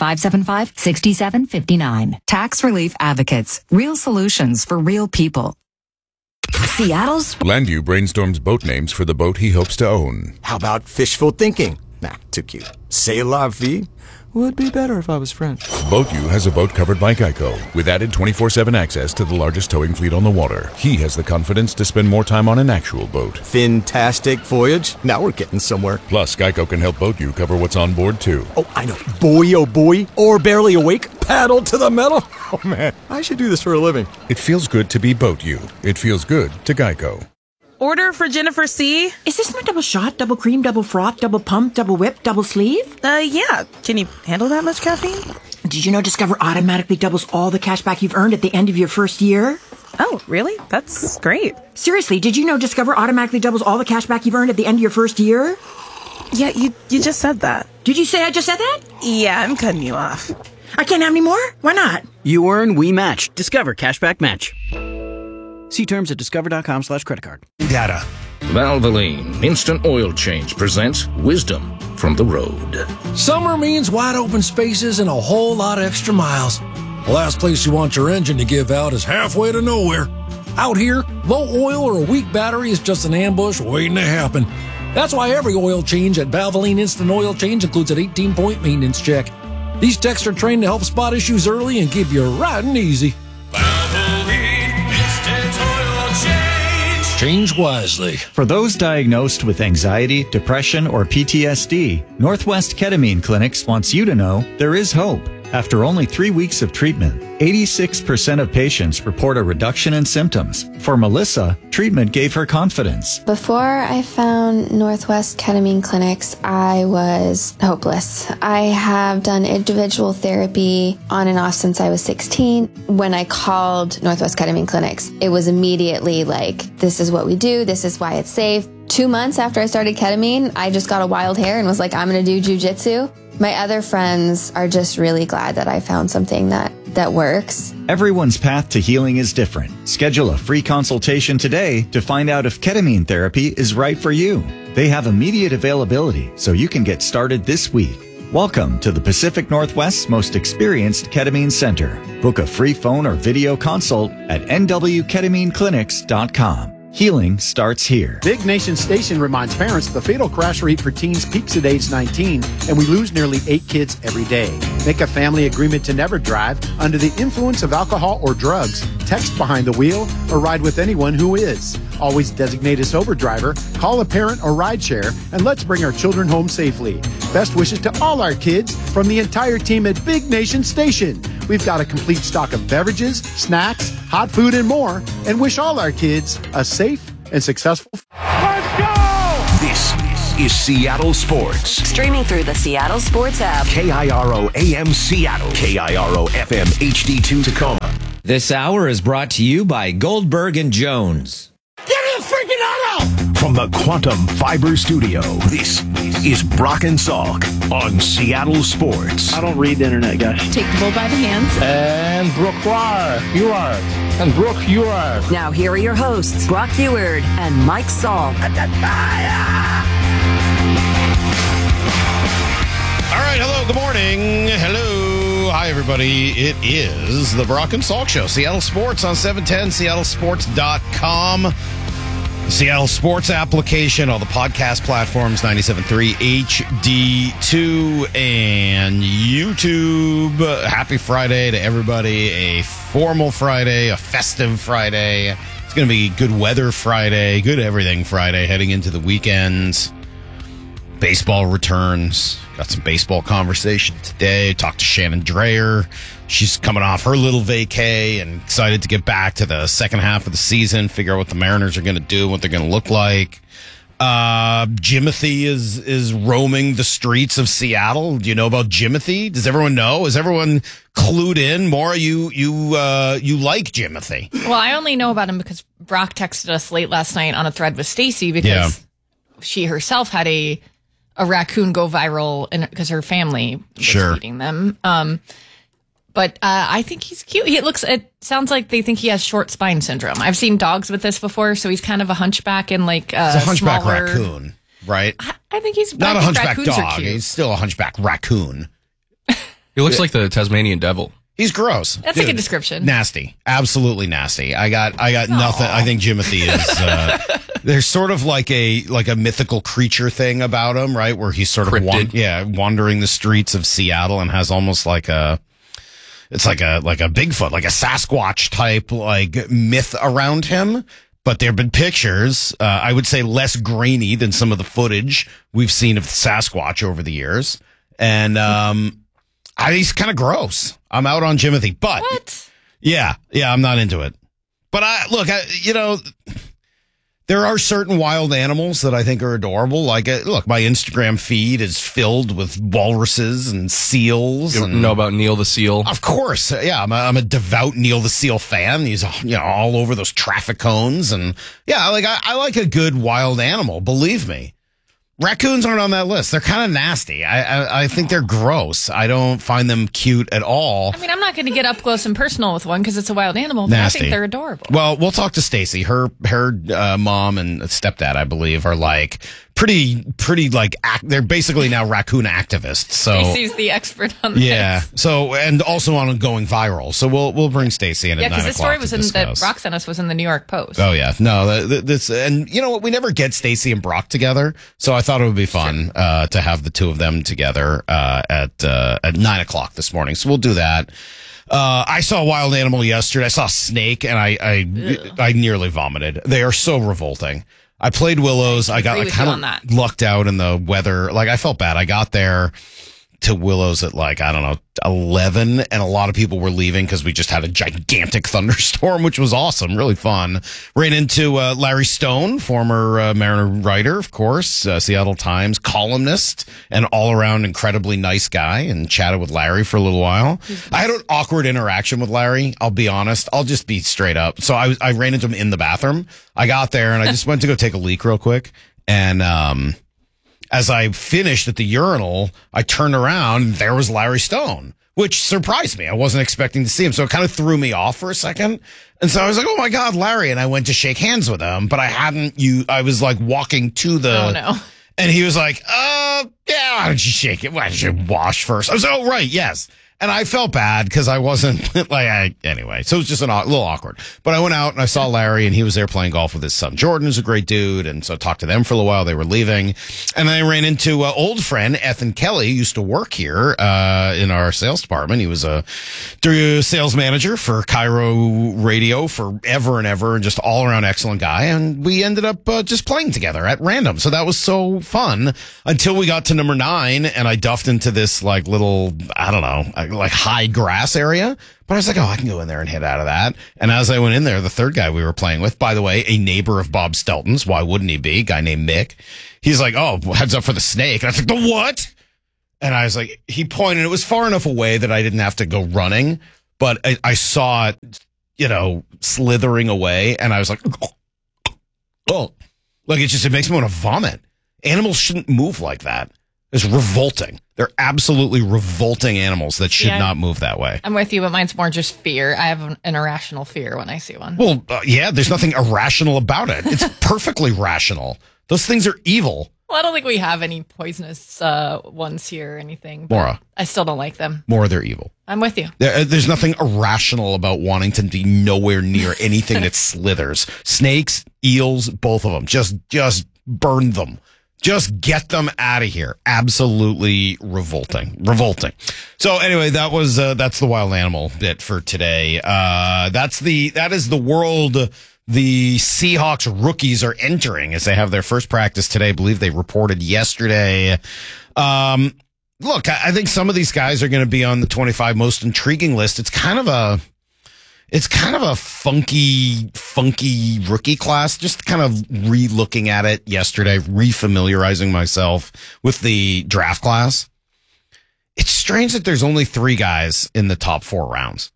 Speaker 13: 800-575-6759. Tax Relief Advocates. Real solutions for real people.
Speaker 9: Seattle's
Speaker 5: Landview brainstorms boat names for the boat he hopes to own.
Speaker 7: How about fishful thinking? Nah, too cute. C'est la vie? Would be better if I was French.
Speaker 5: BoatU has a boat covered by Geico with added 24/7 access to the largest towing fleet on the water. He has the confidence to spend more time on an actual boat.
Speaker 7: Fantastic voyage. Now we're getting somewhere.
Speaker 5: Plus, Geico can help BoatU cover what's on board, too.
Speaker 7: Oh, I know. Boy, oh boy. Or barely awake. Paddle to the metal. Oh, man. I should do this for a living.
Speaker 5: It feels good to be BoatU. It feels good to Geico.
Speaker 14: Order for Jennifer C.
Speaker 16: Is this my double shot, double cream, double froth, double pump, double whip, double sleeve?
Speaker 14: Yeah. Can you handle that much caffeine?
Speaker 16: Did you know Discover automatically doubles all the cash back you've earned at the end of your first year?
Speaker 14: Oh, really? That's great.
Speaker 16: Seriously, did you know Discover automatically doubles all the cash back you've earned at the end of your first year?
Speaker 14: Yeah, you just said that.
Speaker 16: Did you say I just said that?
Speaker 14: Yeah, I'm cutting you off.
Speaker 16: I can't have any more? Why not?
Speaker 17: You earn, we match. Discover Cashback Match. See terms at discover.com/creditcard.
Speaker 18: Data. Valvoline Instant Oil Change presents wisdom from the road.
Speaker 19: Summer means wide open spaces and a whole lot of extra miles. The last place you want your engine to give out is halfway to nowhere. Out here, low oil or a weak battery is just an ambush waiting to happen. That's why every oil change at Valvoline Instant Oil Change includes an 18-point maintenance check. These techs are trained to help spot issues early and keep you riding easy. Change wisely.
Speaker 20: For those diagnosed with anxiety, depression, or PTSD, Northwest Ketamine Clinics wants you to know there is hope. After only 3 weeks of treatment, 86% of patients report a reduction in symptoms. For Melissa, treatment gave her confidence.
Speaker 22: Before I found Northwest Ketamine Clinics, I was hopeless. I have done individual therapy on and off since I was 16. When I called Northwest Ketamine Clinics, it was immediately like, this is what we do, this is why it's safe. 2 months after I started ketamine, I just got a wild hair and was like, I'm going to do jujitsu. My other friends are just really glad that I found something that works.
Speaker 20: Everyone's path to healing is different. Schedule a free consultation today to find out if ketamine therapy is right for you. They have immediate availability, so you can get started this week. Welcome to the Pacific Northwest's most experienced ketamine center. Book a free phone or video consult at nwketamineclinics.com. Healing starts here.
Speaker 12: Big Nation Station reminds parents the fatal crash rate for teens peaks at age 19, and we lose nearly 8 kids every day. Make a family agreement to never drive under the influence of alcohol or drugs, text behind the wheel, or ride with anyone who is. Always designate a sober driver, call a parent or rideshare, and let's bring our children home safely. Best wishes to all our kids from the entire team at Big Nation Station. We've got a complete stock of beverages, snacks, hot food, and more, and wish all our kids a safe and successful.
Speaker 23: Let's go! This is Seattle Sports.
Speaker 9: Streaming through the Seattle Sports app.
Speaker 23: KIRO AM Seattle. KIRO FM HD2 Tacoma.
Speaker 4: This hour is brought to you by Goldberg and Jones.
Speaker 23: Get in the freaking auto! From the Quantum Fiber Studio, this is Brock and Salk on Seattle Sports.
Speaker 8: I don't read the internet, guys.
Speaker 14: Take the bull by the hands.
Speaker 8: And Brooke, you are. And Brooke, you are.
Speaker 9: Now here are your hosts, Brock Eward and Mike Salk.
Speaker 10: All right, hello, good morning. Hello. Hi, everybody. It is the Brock and Salk Show. Seattle Sports on 710, seattlesports.com. Seattle Sports application, all the podcast platforms, 97.3 HD2 and YouTube. Happy Friday to everybody. A formal Friday, a festive Friday. It's going to be good weather Friday, good everything Friday, heading into the weekends. Baseball returns. Got some baseball conversation today. Talked to Shannon Dreyer. She's coming off her little vacay and excited to get back to the second half of the season, figure out what the Mariners are going to do, what they're going to look like. Jimothy is roaming the streets of Seattle. Do you know about Jimothy? Does everyone know? Is everyone clued in? Maura, you like Jimothy?
Speaker 21: Well, I only know about him because Brock texted us late last night on a thread with Stacy because she herself had a raccoon go viral because her family was feeding them. But I think he's cute. It sounds like they think he has short spine syndrome. I've seen dogs with this before, so he's kind of a hunchback and like
Speaker 10: he's a hunchback raccoon, right?
Speaker 21: I think he's
Speaker 10: not a hunchback dog. He's still a hunchback raccoon.
Speaker 24: He looks like the Tasmanian devil.
Speaker 10: He's gross.
Speaker 21: That's a good description.
Speaker 10: Nasty. Absolutely nasty. I got nothing. I think Jimothy is there's sort of like a mythical creature thing about him, right? Where he's sort of wandering the streets of Seattle and has almost like a Bigfoot, like a Sasquatch type like myth around him. But there have been pictures, I would say less grainy than some of the footage we've seen of Sasquatch over the years. And he's kind of gross. I'm out on Jimothy, but
Speaker 21: what?
Speaker 10: Yeah, I'm not into it. But there are certain wild animals that I think are adorable. Like, look, my Instagram feed is filled with walruses and seals.
Speaker 24: You know about Neil the Seal?
Speaker 10: Of course. Yeah, I'm a devout Neil the Seal fan. He's all over those traffic cones. And yeah, I like a good wild animal, believe me. Raccoons aren't on that list. They're kind of nasty. I think they're gross. I don't find them cute at all.
Speaker 21: I mean, I'm not going to get up close and personal with one because it's a wild animal, but
Speaker 10: nasty.
Speaker 21: I think they're adorable.
Speaker 10: Well, we'll talk to Stacy. Her mom and stepdad, I believe, are like pretty like they're basically now raccoon activists. So
Speaker 21: Stacy's the expert on this.
Speaker 10: Yeah. So and also on going viral. So we'll bring Stacy in at 9 o'clock.
Speaker 21: Yeah, because the story that Brock sent us was in the New York Post.
Speaker 10: Oh yeah, no, this and you know what? We never get Stacy and Brock together, so I thought it would be fun to have the two of them together at 9 o'clock this morning. So we'll do that. I saw a wild animal yesterday. I saw a snake, and I nearly vomited. They are so revolting. I played Willows. I kind of lucked out in the weather. Like, I felt bad. I got there to Willows at 11, and a lot of people were leaving because we just had a gigantic thunderstorm, which was awesome, really fun. Ran into Larry Stone, former Mariner writer, of course, Seattle Times columnist, and all around incredibly nice guy, and chatted with Larry for a little while. I had an awkward interaction with Larry. I'll be honest. I'll just be straight up. So I ran into him in the bathroom. I got there and I just went to go take a leak real quick, and as I finished at the urinal, I turned around and there was Larry Stone, which surprised me. I wasn't expecting to see him. So it kind of threw me off for a second. And so I was like, oh my God, Larry. And I went to shake hands with him, but I was like walking to the,
Speaker 21: oh no.
Speaker 10: And he was like, yeah, why don't you shake it? Why don't you wash first? I was like, oh, right. Yes. And I felt bad because I wasn't anyway. So it was just a little awkward. But I went out and I saw Larry, and he was there playing golf with his son Jordan, who's a great dude. And so I talked to them for a little while. They were leaving. And then I ran into old friend Ethan Kelly, who used to work here in our sales department. He was a sales manager for Cairo Radio forever and ever, and just all around excellent guy. And we ended up just playing together at random. So that was so fun until we got to number 9, and I duffed into this little, I don't know, high grass area. But I was like, I can go in there and hit out of that. And as I went in there, the third guy we were playing with, by the way, a neighbor of Bob Stelton's, why wouldn't he be? A guy named Mick. He's like, heads up for the snake. And I was like, the what? And I was like, he pointed. It was far enough away that I didn't have to go running, but I saw it, slithering away. And I was like, it makes me want to vomit. Animals shouldn't move like that. It's revolting. They're absolutely revolting animals that should not move that way.
Speaker 21: I'm with you, but mine's more just fear. I have an irrational fear when I see one.
Speaker 10: Well, there's nothing irrational about it. It's perfectly rational. Those things are evil.
Speaker 21: Well, I don't think we have any poisonous ones here or anything. But
Speaker 10: Maura.
Speaker 21: I still don't like them.
Speaker 10: Maura, they're evil.
Speaker 21: I'm with you.
Speaker 10: There's nothing irrational about wanting to be nowhere near anything that slithers. Snakes, eels, both of them. Just burn them. Just get them out of here. Absolutely revolting. So anyway, that's the wild animal bit for today. That is the world the Seahawks rookies are entering as they have their first practice today. I believe they reported yesterday. Look, I think some of these guys are going to be on the 25 most intriguing list. It's kind of a funky rookie class. Just kind of re-looking at it yesterday, refamiliarizing myself with the draft class. It's strange that there's only 3 guys in the top 4 rounds.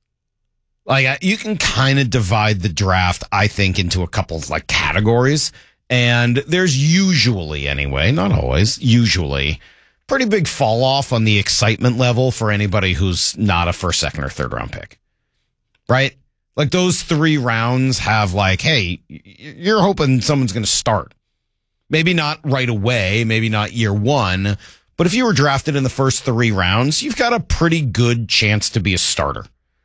Speaker 10: You can kind of divide the draft, I think, into a couple of categories. And there's usually, anyway, not always, usually pretty big fall off on the excitement level for anybody who's not a first, second, or third round pick. Right? Those 3 rounds have hey, you're hoping someone's going to start. Maybe not right away, maybe not year 1, but if you were drafted in the first 3 rounds, you've got a pretty good chance to be a starter.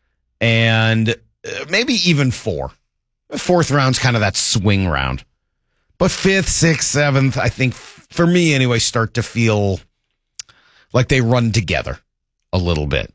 Speaker 10: And maybe even 4. 4th round's kind of that swing round. But 5th, 6th, 7th, I think, for me anyway, start to feel like they run together a little bit.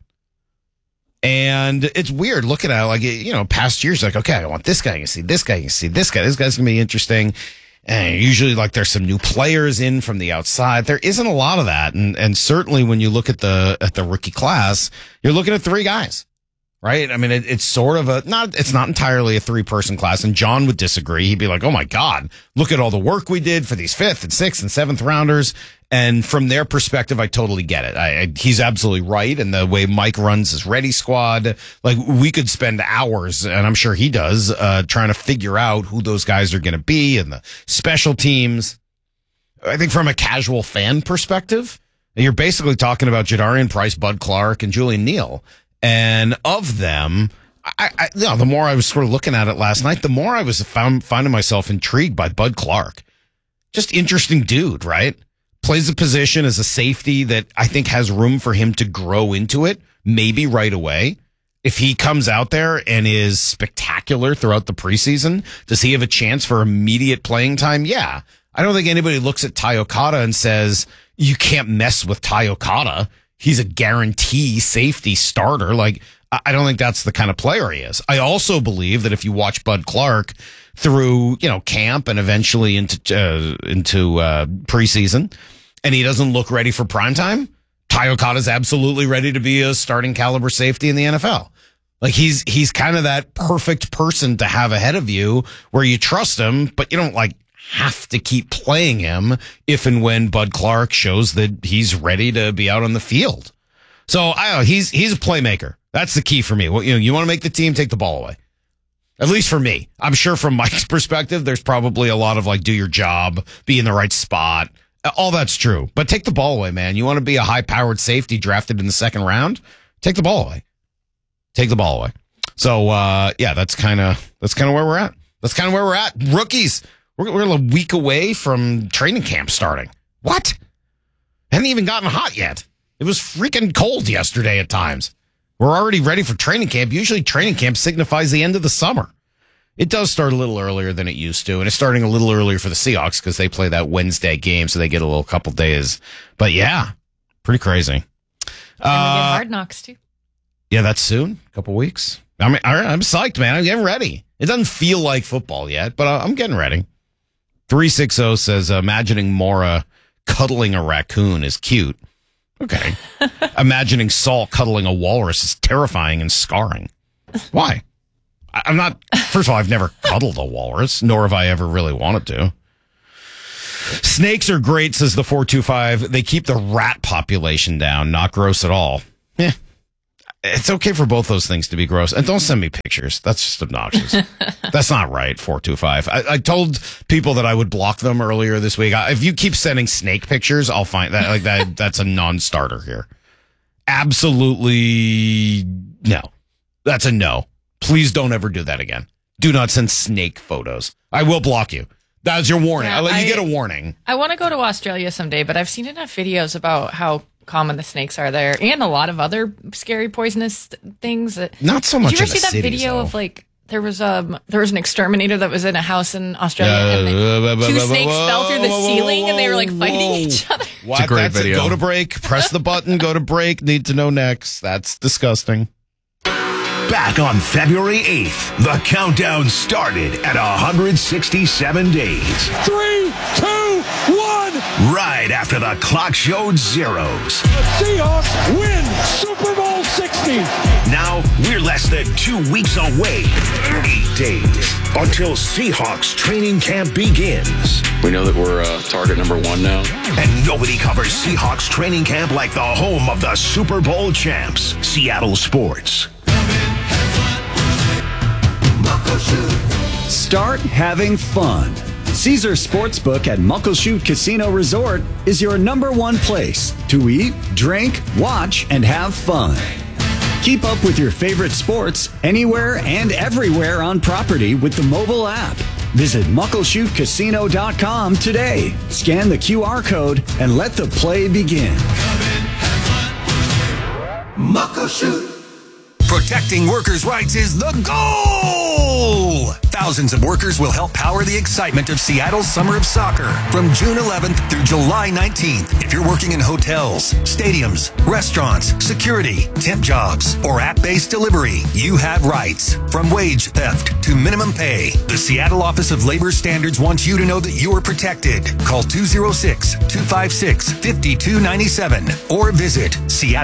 Speaker 10: And it's weird looking at it, past years, okay, I want this guy, you can see this guy, you can see this guy, this guy's going to be interesting. And usually there's some new players in from the outside. There isn't a lot of that. And certainly when you look at the rookie class, you're looking at 3 guys, right? I mean, it's sort of it's not entirely a 3-person class. And John would disagree. He'd be like, oh my God, look at all the work we did for these 5th and 6th and 7th rounders. And from their perspective, I totally get it. He's absolutely right. And the way Mike runs his ready squad, we could spend hours, and I'm sure he does, trying to figure out who those guys are going to be and the special teams. I think from a casual fan perspective, you're basically talking about Jadarian Price, Bud Clark, and Julian Neal. And of them, the more I was sort of looking at it last night, the more I was finding myself intrigued by Bud Clark. Just interesting dude, right? Plays a position as a safety that I think has room for him to grow into it, maybe right away. If he comes out there and is spectacular throughout the preseason, does he have a chance for immediate playing time? Yeah. I don't think anybody looks at Ty Okada and says, you can't mess with Ty Okada. He's a guarantee safety starter. I don't think that's the kind of player he is. I also believe that if you watch Bud Clark through, camp and eventually into preseason, and he doesn't look ready for primetime, Ty Okada's absolutely ready to be a starting caliber safety in the NFL. He's kind of that perfect person to have ahead of you where you trust him, but you don't have to keep playing him if and when Bud Clark shows that he's ready to be out on the field. So he's a playmaker. That's the key for me. Well, you want to make the team, take the ball away. At least for me. I'm sure from Mike's perspective, there's probably a lot of do your job, be in the right spot. All that's true. But take the ball away, man. You want to be a high-powered safety drafted in the 2nd round? Take the ball away. Take the ball away. So, that's kind of where we're at. That's kind of where we're at. Rookies. We're a week away from training camp starting. What? Hadn't even gotten hot yet. It was freaking cold yesterday at times. We're already ready for training camp. Usually training camp signifies the end of the summer. It does start a little earlier than it used to, and it's starting a little earlier for the Seahawks because they play that Wednesday game, so they get a little couple days. But yeah, pretty crazy.
Speaker 21: And we get Hard Knocks, too.
Speaker 10: Yeah, that's soon. A couple weeks. I mean, I'm psyched, man. I'm getting ready. It doesn't feel like football yet, but I'm getting ready. 360 says, imagining Maura cuddling a raccoon is cute. Okay. Imagining Saul cuddling a walrus is terrifying and scarring. Why? I'm not, first of all, I've never cuddled a walrus, nor have I ever really wanted to. Snakes are great, says the 425. They keep the rat population down. Not gross at all. Yeah. It's okay for both those things to be gross. And don't send me pictures. That's just obnoxious. That's not right, 425. I told people that I would block them earlier this week. If you keep sending snake pictures, I'll find that like that. That's a non-starter here. Absolutely no. That's a no. Please don't ever do that again. Do not send snake photos. I will block you. That's your warning.
Speaker 21: Yeah,
Speaker 10: I'll let you get a warning.
Speaker 21: I want to go to Australia someday, but I've seen enough videos about how common the snakes are there and a lot of other scary poisonous things.
Speaker 10: Not so much.
Speaker 21: Did you ever
Speaker 10: in the
Speaker 21: see that
Speaker 10: cities,
Speaker 21: video
Speaker 10: though.
Speaker 21: of like there was an exterminator that was in a house in Australia and two snakes fell through the ceiling and they were like fighting each other.
Speaker 10: What?
Speaker 24: It's a great
Speaker 10: That's
Speaker 24: video.
Speaker 10: Go to break. Press the button. Go to break. Need to know next. That's disgusting.
Speaker 23: Back on February 8th, the countdown started at 167 days.
Speaker 19: 3, 2, 1.
Speaker 23: Right after the clock showed zeros.
Speaker 19: The Seahawks win Super Bowl 60.
Speaker 23: Now we're less than 2 weeks away. 8 days until Seahawks training camp begins.
Speaker 3: We know that we're target number 1 now.
Speaker 23: And nobody covers Seahawks training camp like the home of the Super Bowl champs, Seattle Sports.
Speaker 20: Start having fun. Caesar Sportsbook at Muckleshoot Casino Resort is your #1 place to eat, drink, watch, and have fun. Keep up with your favorite sports anywhere and everywhere on property with the mobile app. Visit muckleshootcasino.com today. Scan the QR code and let the play begin.
Speaker 6: Muckleshoot. Protecting workers' rights is the goal! Thousands of workers will help power the excitement of Seattle's Summer of Soccer from June 11th through July 19th. If you're working in hotels, stadiums, restaurants, security, temp jobs, or app-based delivery, you have rights. From wage theft to minimum pay, the Seattle Office of Labor Standards wants you to know that you are protected. Call 206-256-5297 or visit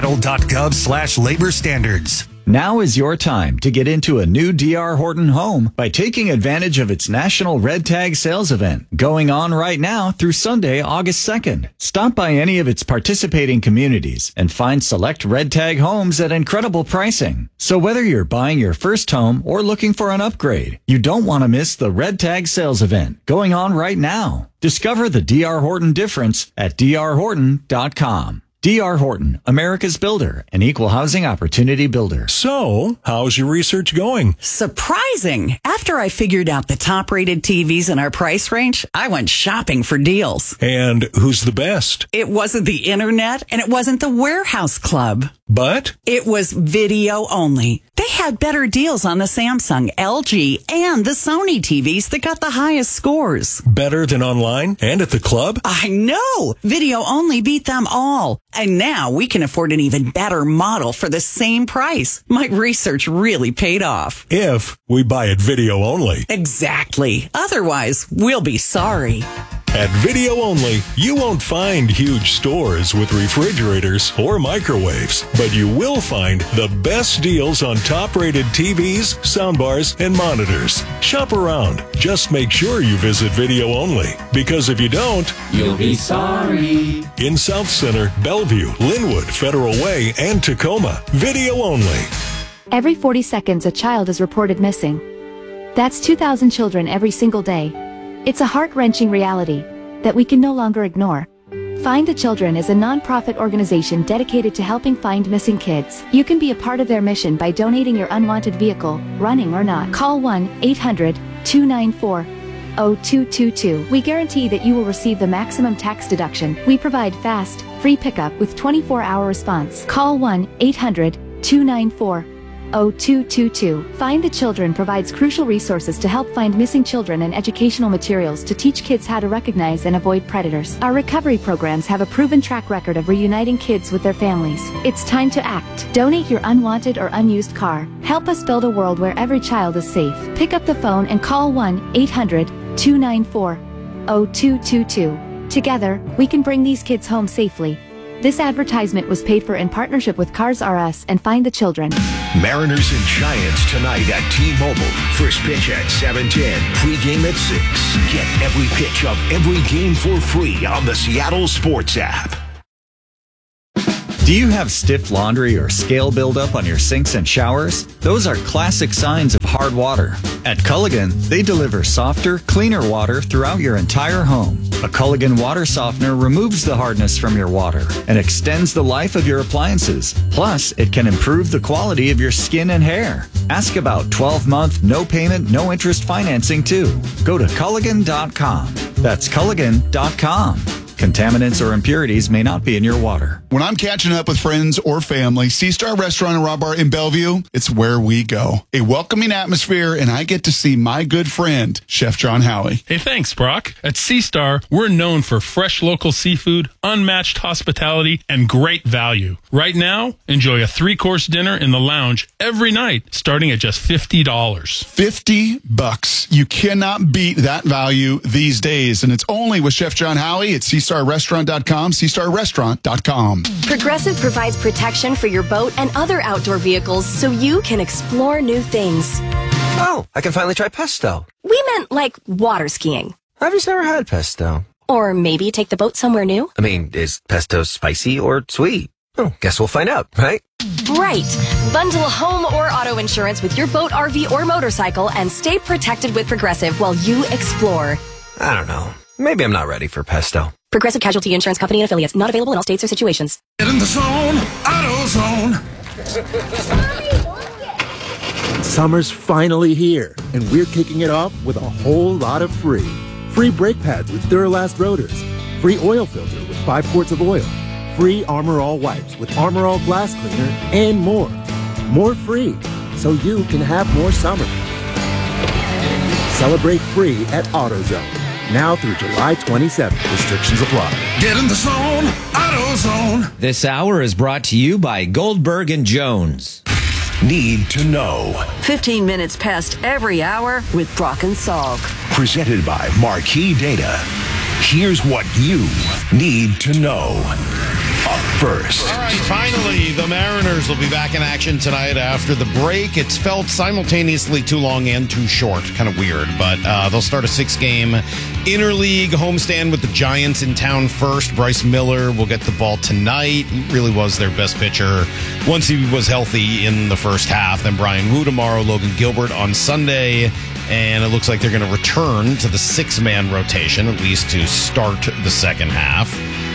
Speaker 6: seattle.gov/labor standards.
Speaker 20: Now is your time to get into a new D.R. Horton home by taking advantage of its National Red Tag Sales Event going on right now through Sunday, August 2nd. Stop by any of its participating communities and find select Red Tag homes at incredible pricing. So whether you're buying your first home or looking for an upgrade, you don't want to miss the Red Tag Sales Event going on right now. Discover the D.R. Horton difference at drhorton.com. D.R. Horton, America's builder, an equal housing opportunity builder.
Speaker 19: So, how's your research going?
Speaker 11: Surprising. After I figured out the top-rated TVs in our price range, I went shopping for deals.
Speaker 19: And who's the best?
Speaker 11: It wasn't the internet, and it wasn't the Warehouse Club.
Speaker 19: But?
Speaker 11: It was video only. They had better deals on the Samsung, LG, and the Sony TVs that got the highest scores.
Speaker 19: Better than online and at the club?
Speaker 11: I know! Video only beat them all. And now we can afford an even better model for the same price. My research really paid off.
Speaker 19: If we buy it video only.
Speaker 11: Exactly. Otherwise, we'll be sorry.
Speaker 19: At Video Only, you won't find huge stores with refrigerators or microwaves, but you will find the best deals on top-rated TVs, soundbars, and monitors. Shop around. Just make sure you visit Video Only, because if you don't,
Speaker 6: you'll be sorry.
Speaker 19: In South Center, Bellevue, Linwood, Federal Way, and Tacoma, Video Only.
Speaker 15: Every 40 seconds, a child is reported missing. That's 2,000 children every single day. It's a heart-wrenching reality that we can no longer ignore. Find the Children is a non-profit organization dedicated to helping find missing kids. You can be a part of their mission by donating your unwanted vehicle, running or not. Call 1-800-294-0222. We guarantee that you will receive the maximum tax deduction. We provide fast, Free pickup with 24-hour response. Call 1-800-294-0222. Find the Children provides crucial resources to help find missing children and educational materials to teach kids how to recognize and avoid predators. Our recovery programs have a proven track record of reuniting kids with their families. It's time to act. Donate your unwanted or unused car. Help us build a world where every child is safe. Pick up the phone and call 1-800-294-0222. Together, we can bring these kids home safely. This advertisement was paid for in partnership with Cars R Us and Find the Children.
Speaker 23: Mariners and Giants tonight at T-Mobile. First pitch at 7:10. Pre-game at 6. Get every pitch of every game for free on the Seattle Sports app.
Speaker 20: Do you have stiff laundry or scale buildup on your sinks and showers? Those are classic signs of hard water. At Culligan, they deliver softer, cleaner water throughout your entire home. A Culligan water softener removes the hardness from your water and extends the life of your appliances. Plus, it can improve the quality of your skin and hair. Ask about 12-month, no payment, no interest financing too. Go to Culligan.com. That's Culligan.com. Contaminants or impurities may not be in your water.
Speaker 1: When I'm catching up with friends or family, Sea Star Restaurant and Raw Bar in Bellevue, it's where we go. A welcoming atmosphere, and I get to see my good friend, Chef John Howie.
Speaker 2: Hey, thanks, Brock. At Sea Star, we're known for fresh local seafood, unmatched hospitality, and great value. Right now, enjoy a 3-course dinner in the lounge every night, starting at just $50.
Speaker 1: $50. You cannot beat that value these days, and it's only with Chef John Howie at SeaStarRestaurant.com, SeaStarRestaurant.com.
Speaker 7: Progressive provides protection for your boat and other outdoor vehicles so you can explore new things.
Speaker 13: Oh, I can finally try pesto.
Speaker 7: We meant like water skiing.
Speaker 13: I've just never had pesto.
Speaker 7: Or maybe take the boat somewhere new.
Speaker 13: I mean, is pesto spicy or sweet? Oh, guess we'll find out, right?
Speaker 7: Right. Bundle home or auto insurance with your boat, RV, or motorcycle and stay protected with Progressive while you explore.
Speaker 13: I don't know. Maybe I'm not ready for pesto.
Speaker 7: Progressive Casualty Insurance Company and affiliates. Not available in all states or situations.
Speaker 23: Get in the zone, AutoZone.
Speaker 25: Summer's finally here, and we're kicking it off with a whole lot of free. Free brake pads with Duralast rotors. Free oil filter with 5 quarts of oil. Free Armor All wipes with Armor All glass cleaner, and more. More free, so you can have more summer. Celebrate free at AutoZone. Now through July 27th. Restrictions apply.
Speaker 23: Get in the zone, AutoZone.
Speaker 4: This hour is brought to you by Goldberg and Jones.
Speaker 23: Need to know.
Speaker 9: 15 minutes past every hour with Brock and Salk.
Speaker 23: Presented by Marquee Data. Here's what you need to know. Up first.
Speaker 10: All right, finally, the Mariners will be back in action tonight after the break. It's felt simultaneously too long and too short. Kind of weird, but they'll start a 6-game interleague homestand with the Giants in town first. Bryce Miller will get the ball tonight. He really was their best pitcher once he was healthy in the first half. Then Brian Wu tomorrow, Logan Gilbert on Sunday. And it looks like they're going to return to the 6-man rotation, at least to start the second half.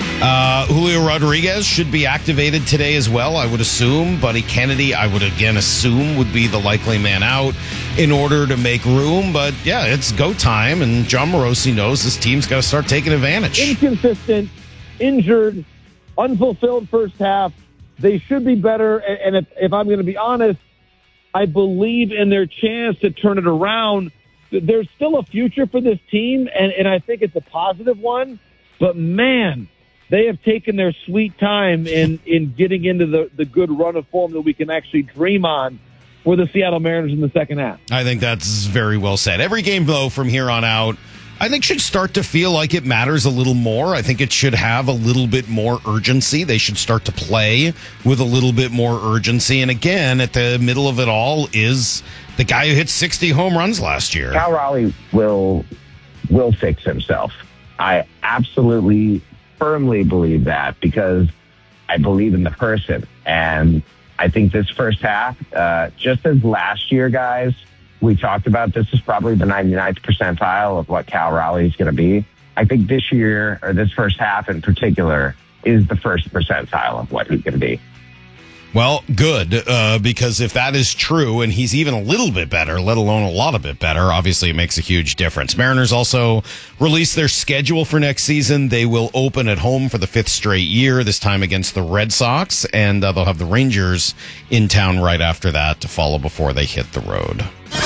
Speaker 10: Julio Rodriguez should be activated today as well, I would assume. Buddy Kennedy, I would again assume, would be the likely man out in order to make room. But yeah, it's go time, and John Morosi knows this team's got to start taking advantage.
Speaker 8: Inconsistent, injured, unfulfilled first half. They should be better. And if I'm going to be honest, I believe in their chance to turn it around. There's still a future for this team, and I think it's a positive one. But, man, they have taken their sweet time in getting into the good run of form that we can actually dream on for the Seattle Mariners in the second half.
Speaker 10: I think that's very well said. Every game, though, from here on out, I think should start to feel like it matters a little more. I think it should have a little bit more urgency. They should start to play with a little bit more urgency. And again, at the middle of it all is the guy who hit 60 home runs last year.
Speaker 26: Cal Raleigh will fix himself. I absolutely, firmly believe that because I believe in the person. And I think this first half, just as last year, guys, we talked about this is probably the 99th percentile of what Cal Raleigh is going to be. I think this year, or this first half in particular, is the first percentile of what he's going to be.
Speaker 10: Well, good, because if that is true and he's even a little bit better, let alone a lot of bit better, obviously it makes a huge difference. Mariners also released their schedule for next season. They will open at home for the 5th straight year, this time against the Red Sox, and they'll have the Rangers in town right after that to follow before they hit the road.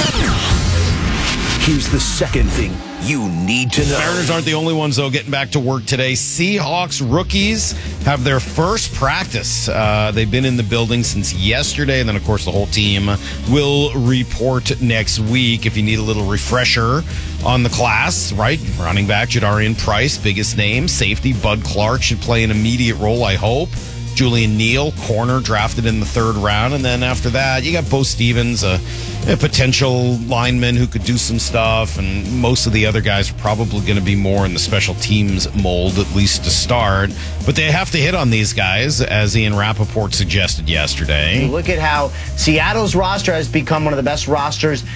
Speaker 23: Here's the second thing you need to know.
Speaker 10: Mariners aren't the only ones, though, getting back to work today. Seahawks rookies have their first practice. They've been in the building since yesterday, and then, of course, the whole team will report next week. If you need a little refresher on the class, right? Running back, Jadarian Price, biggest name. Safety, Bud Clark should play an immediate role, I hope. Julian Neal, corner, drafted in the 3rd round. And then after that, you got Bo Stevens, a potential lineman who could do some stuff. And most of the other guys are probably going to be more in the special teams mold, at least to start. But they have to hit on these guys, as Ian Rappaport suggested yesterday.
Speaker 5: Look at how Seattle's roster has become one of the best rosters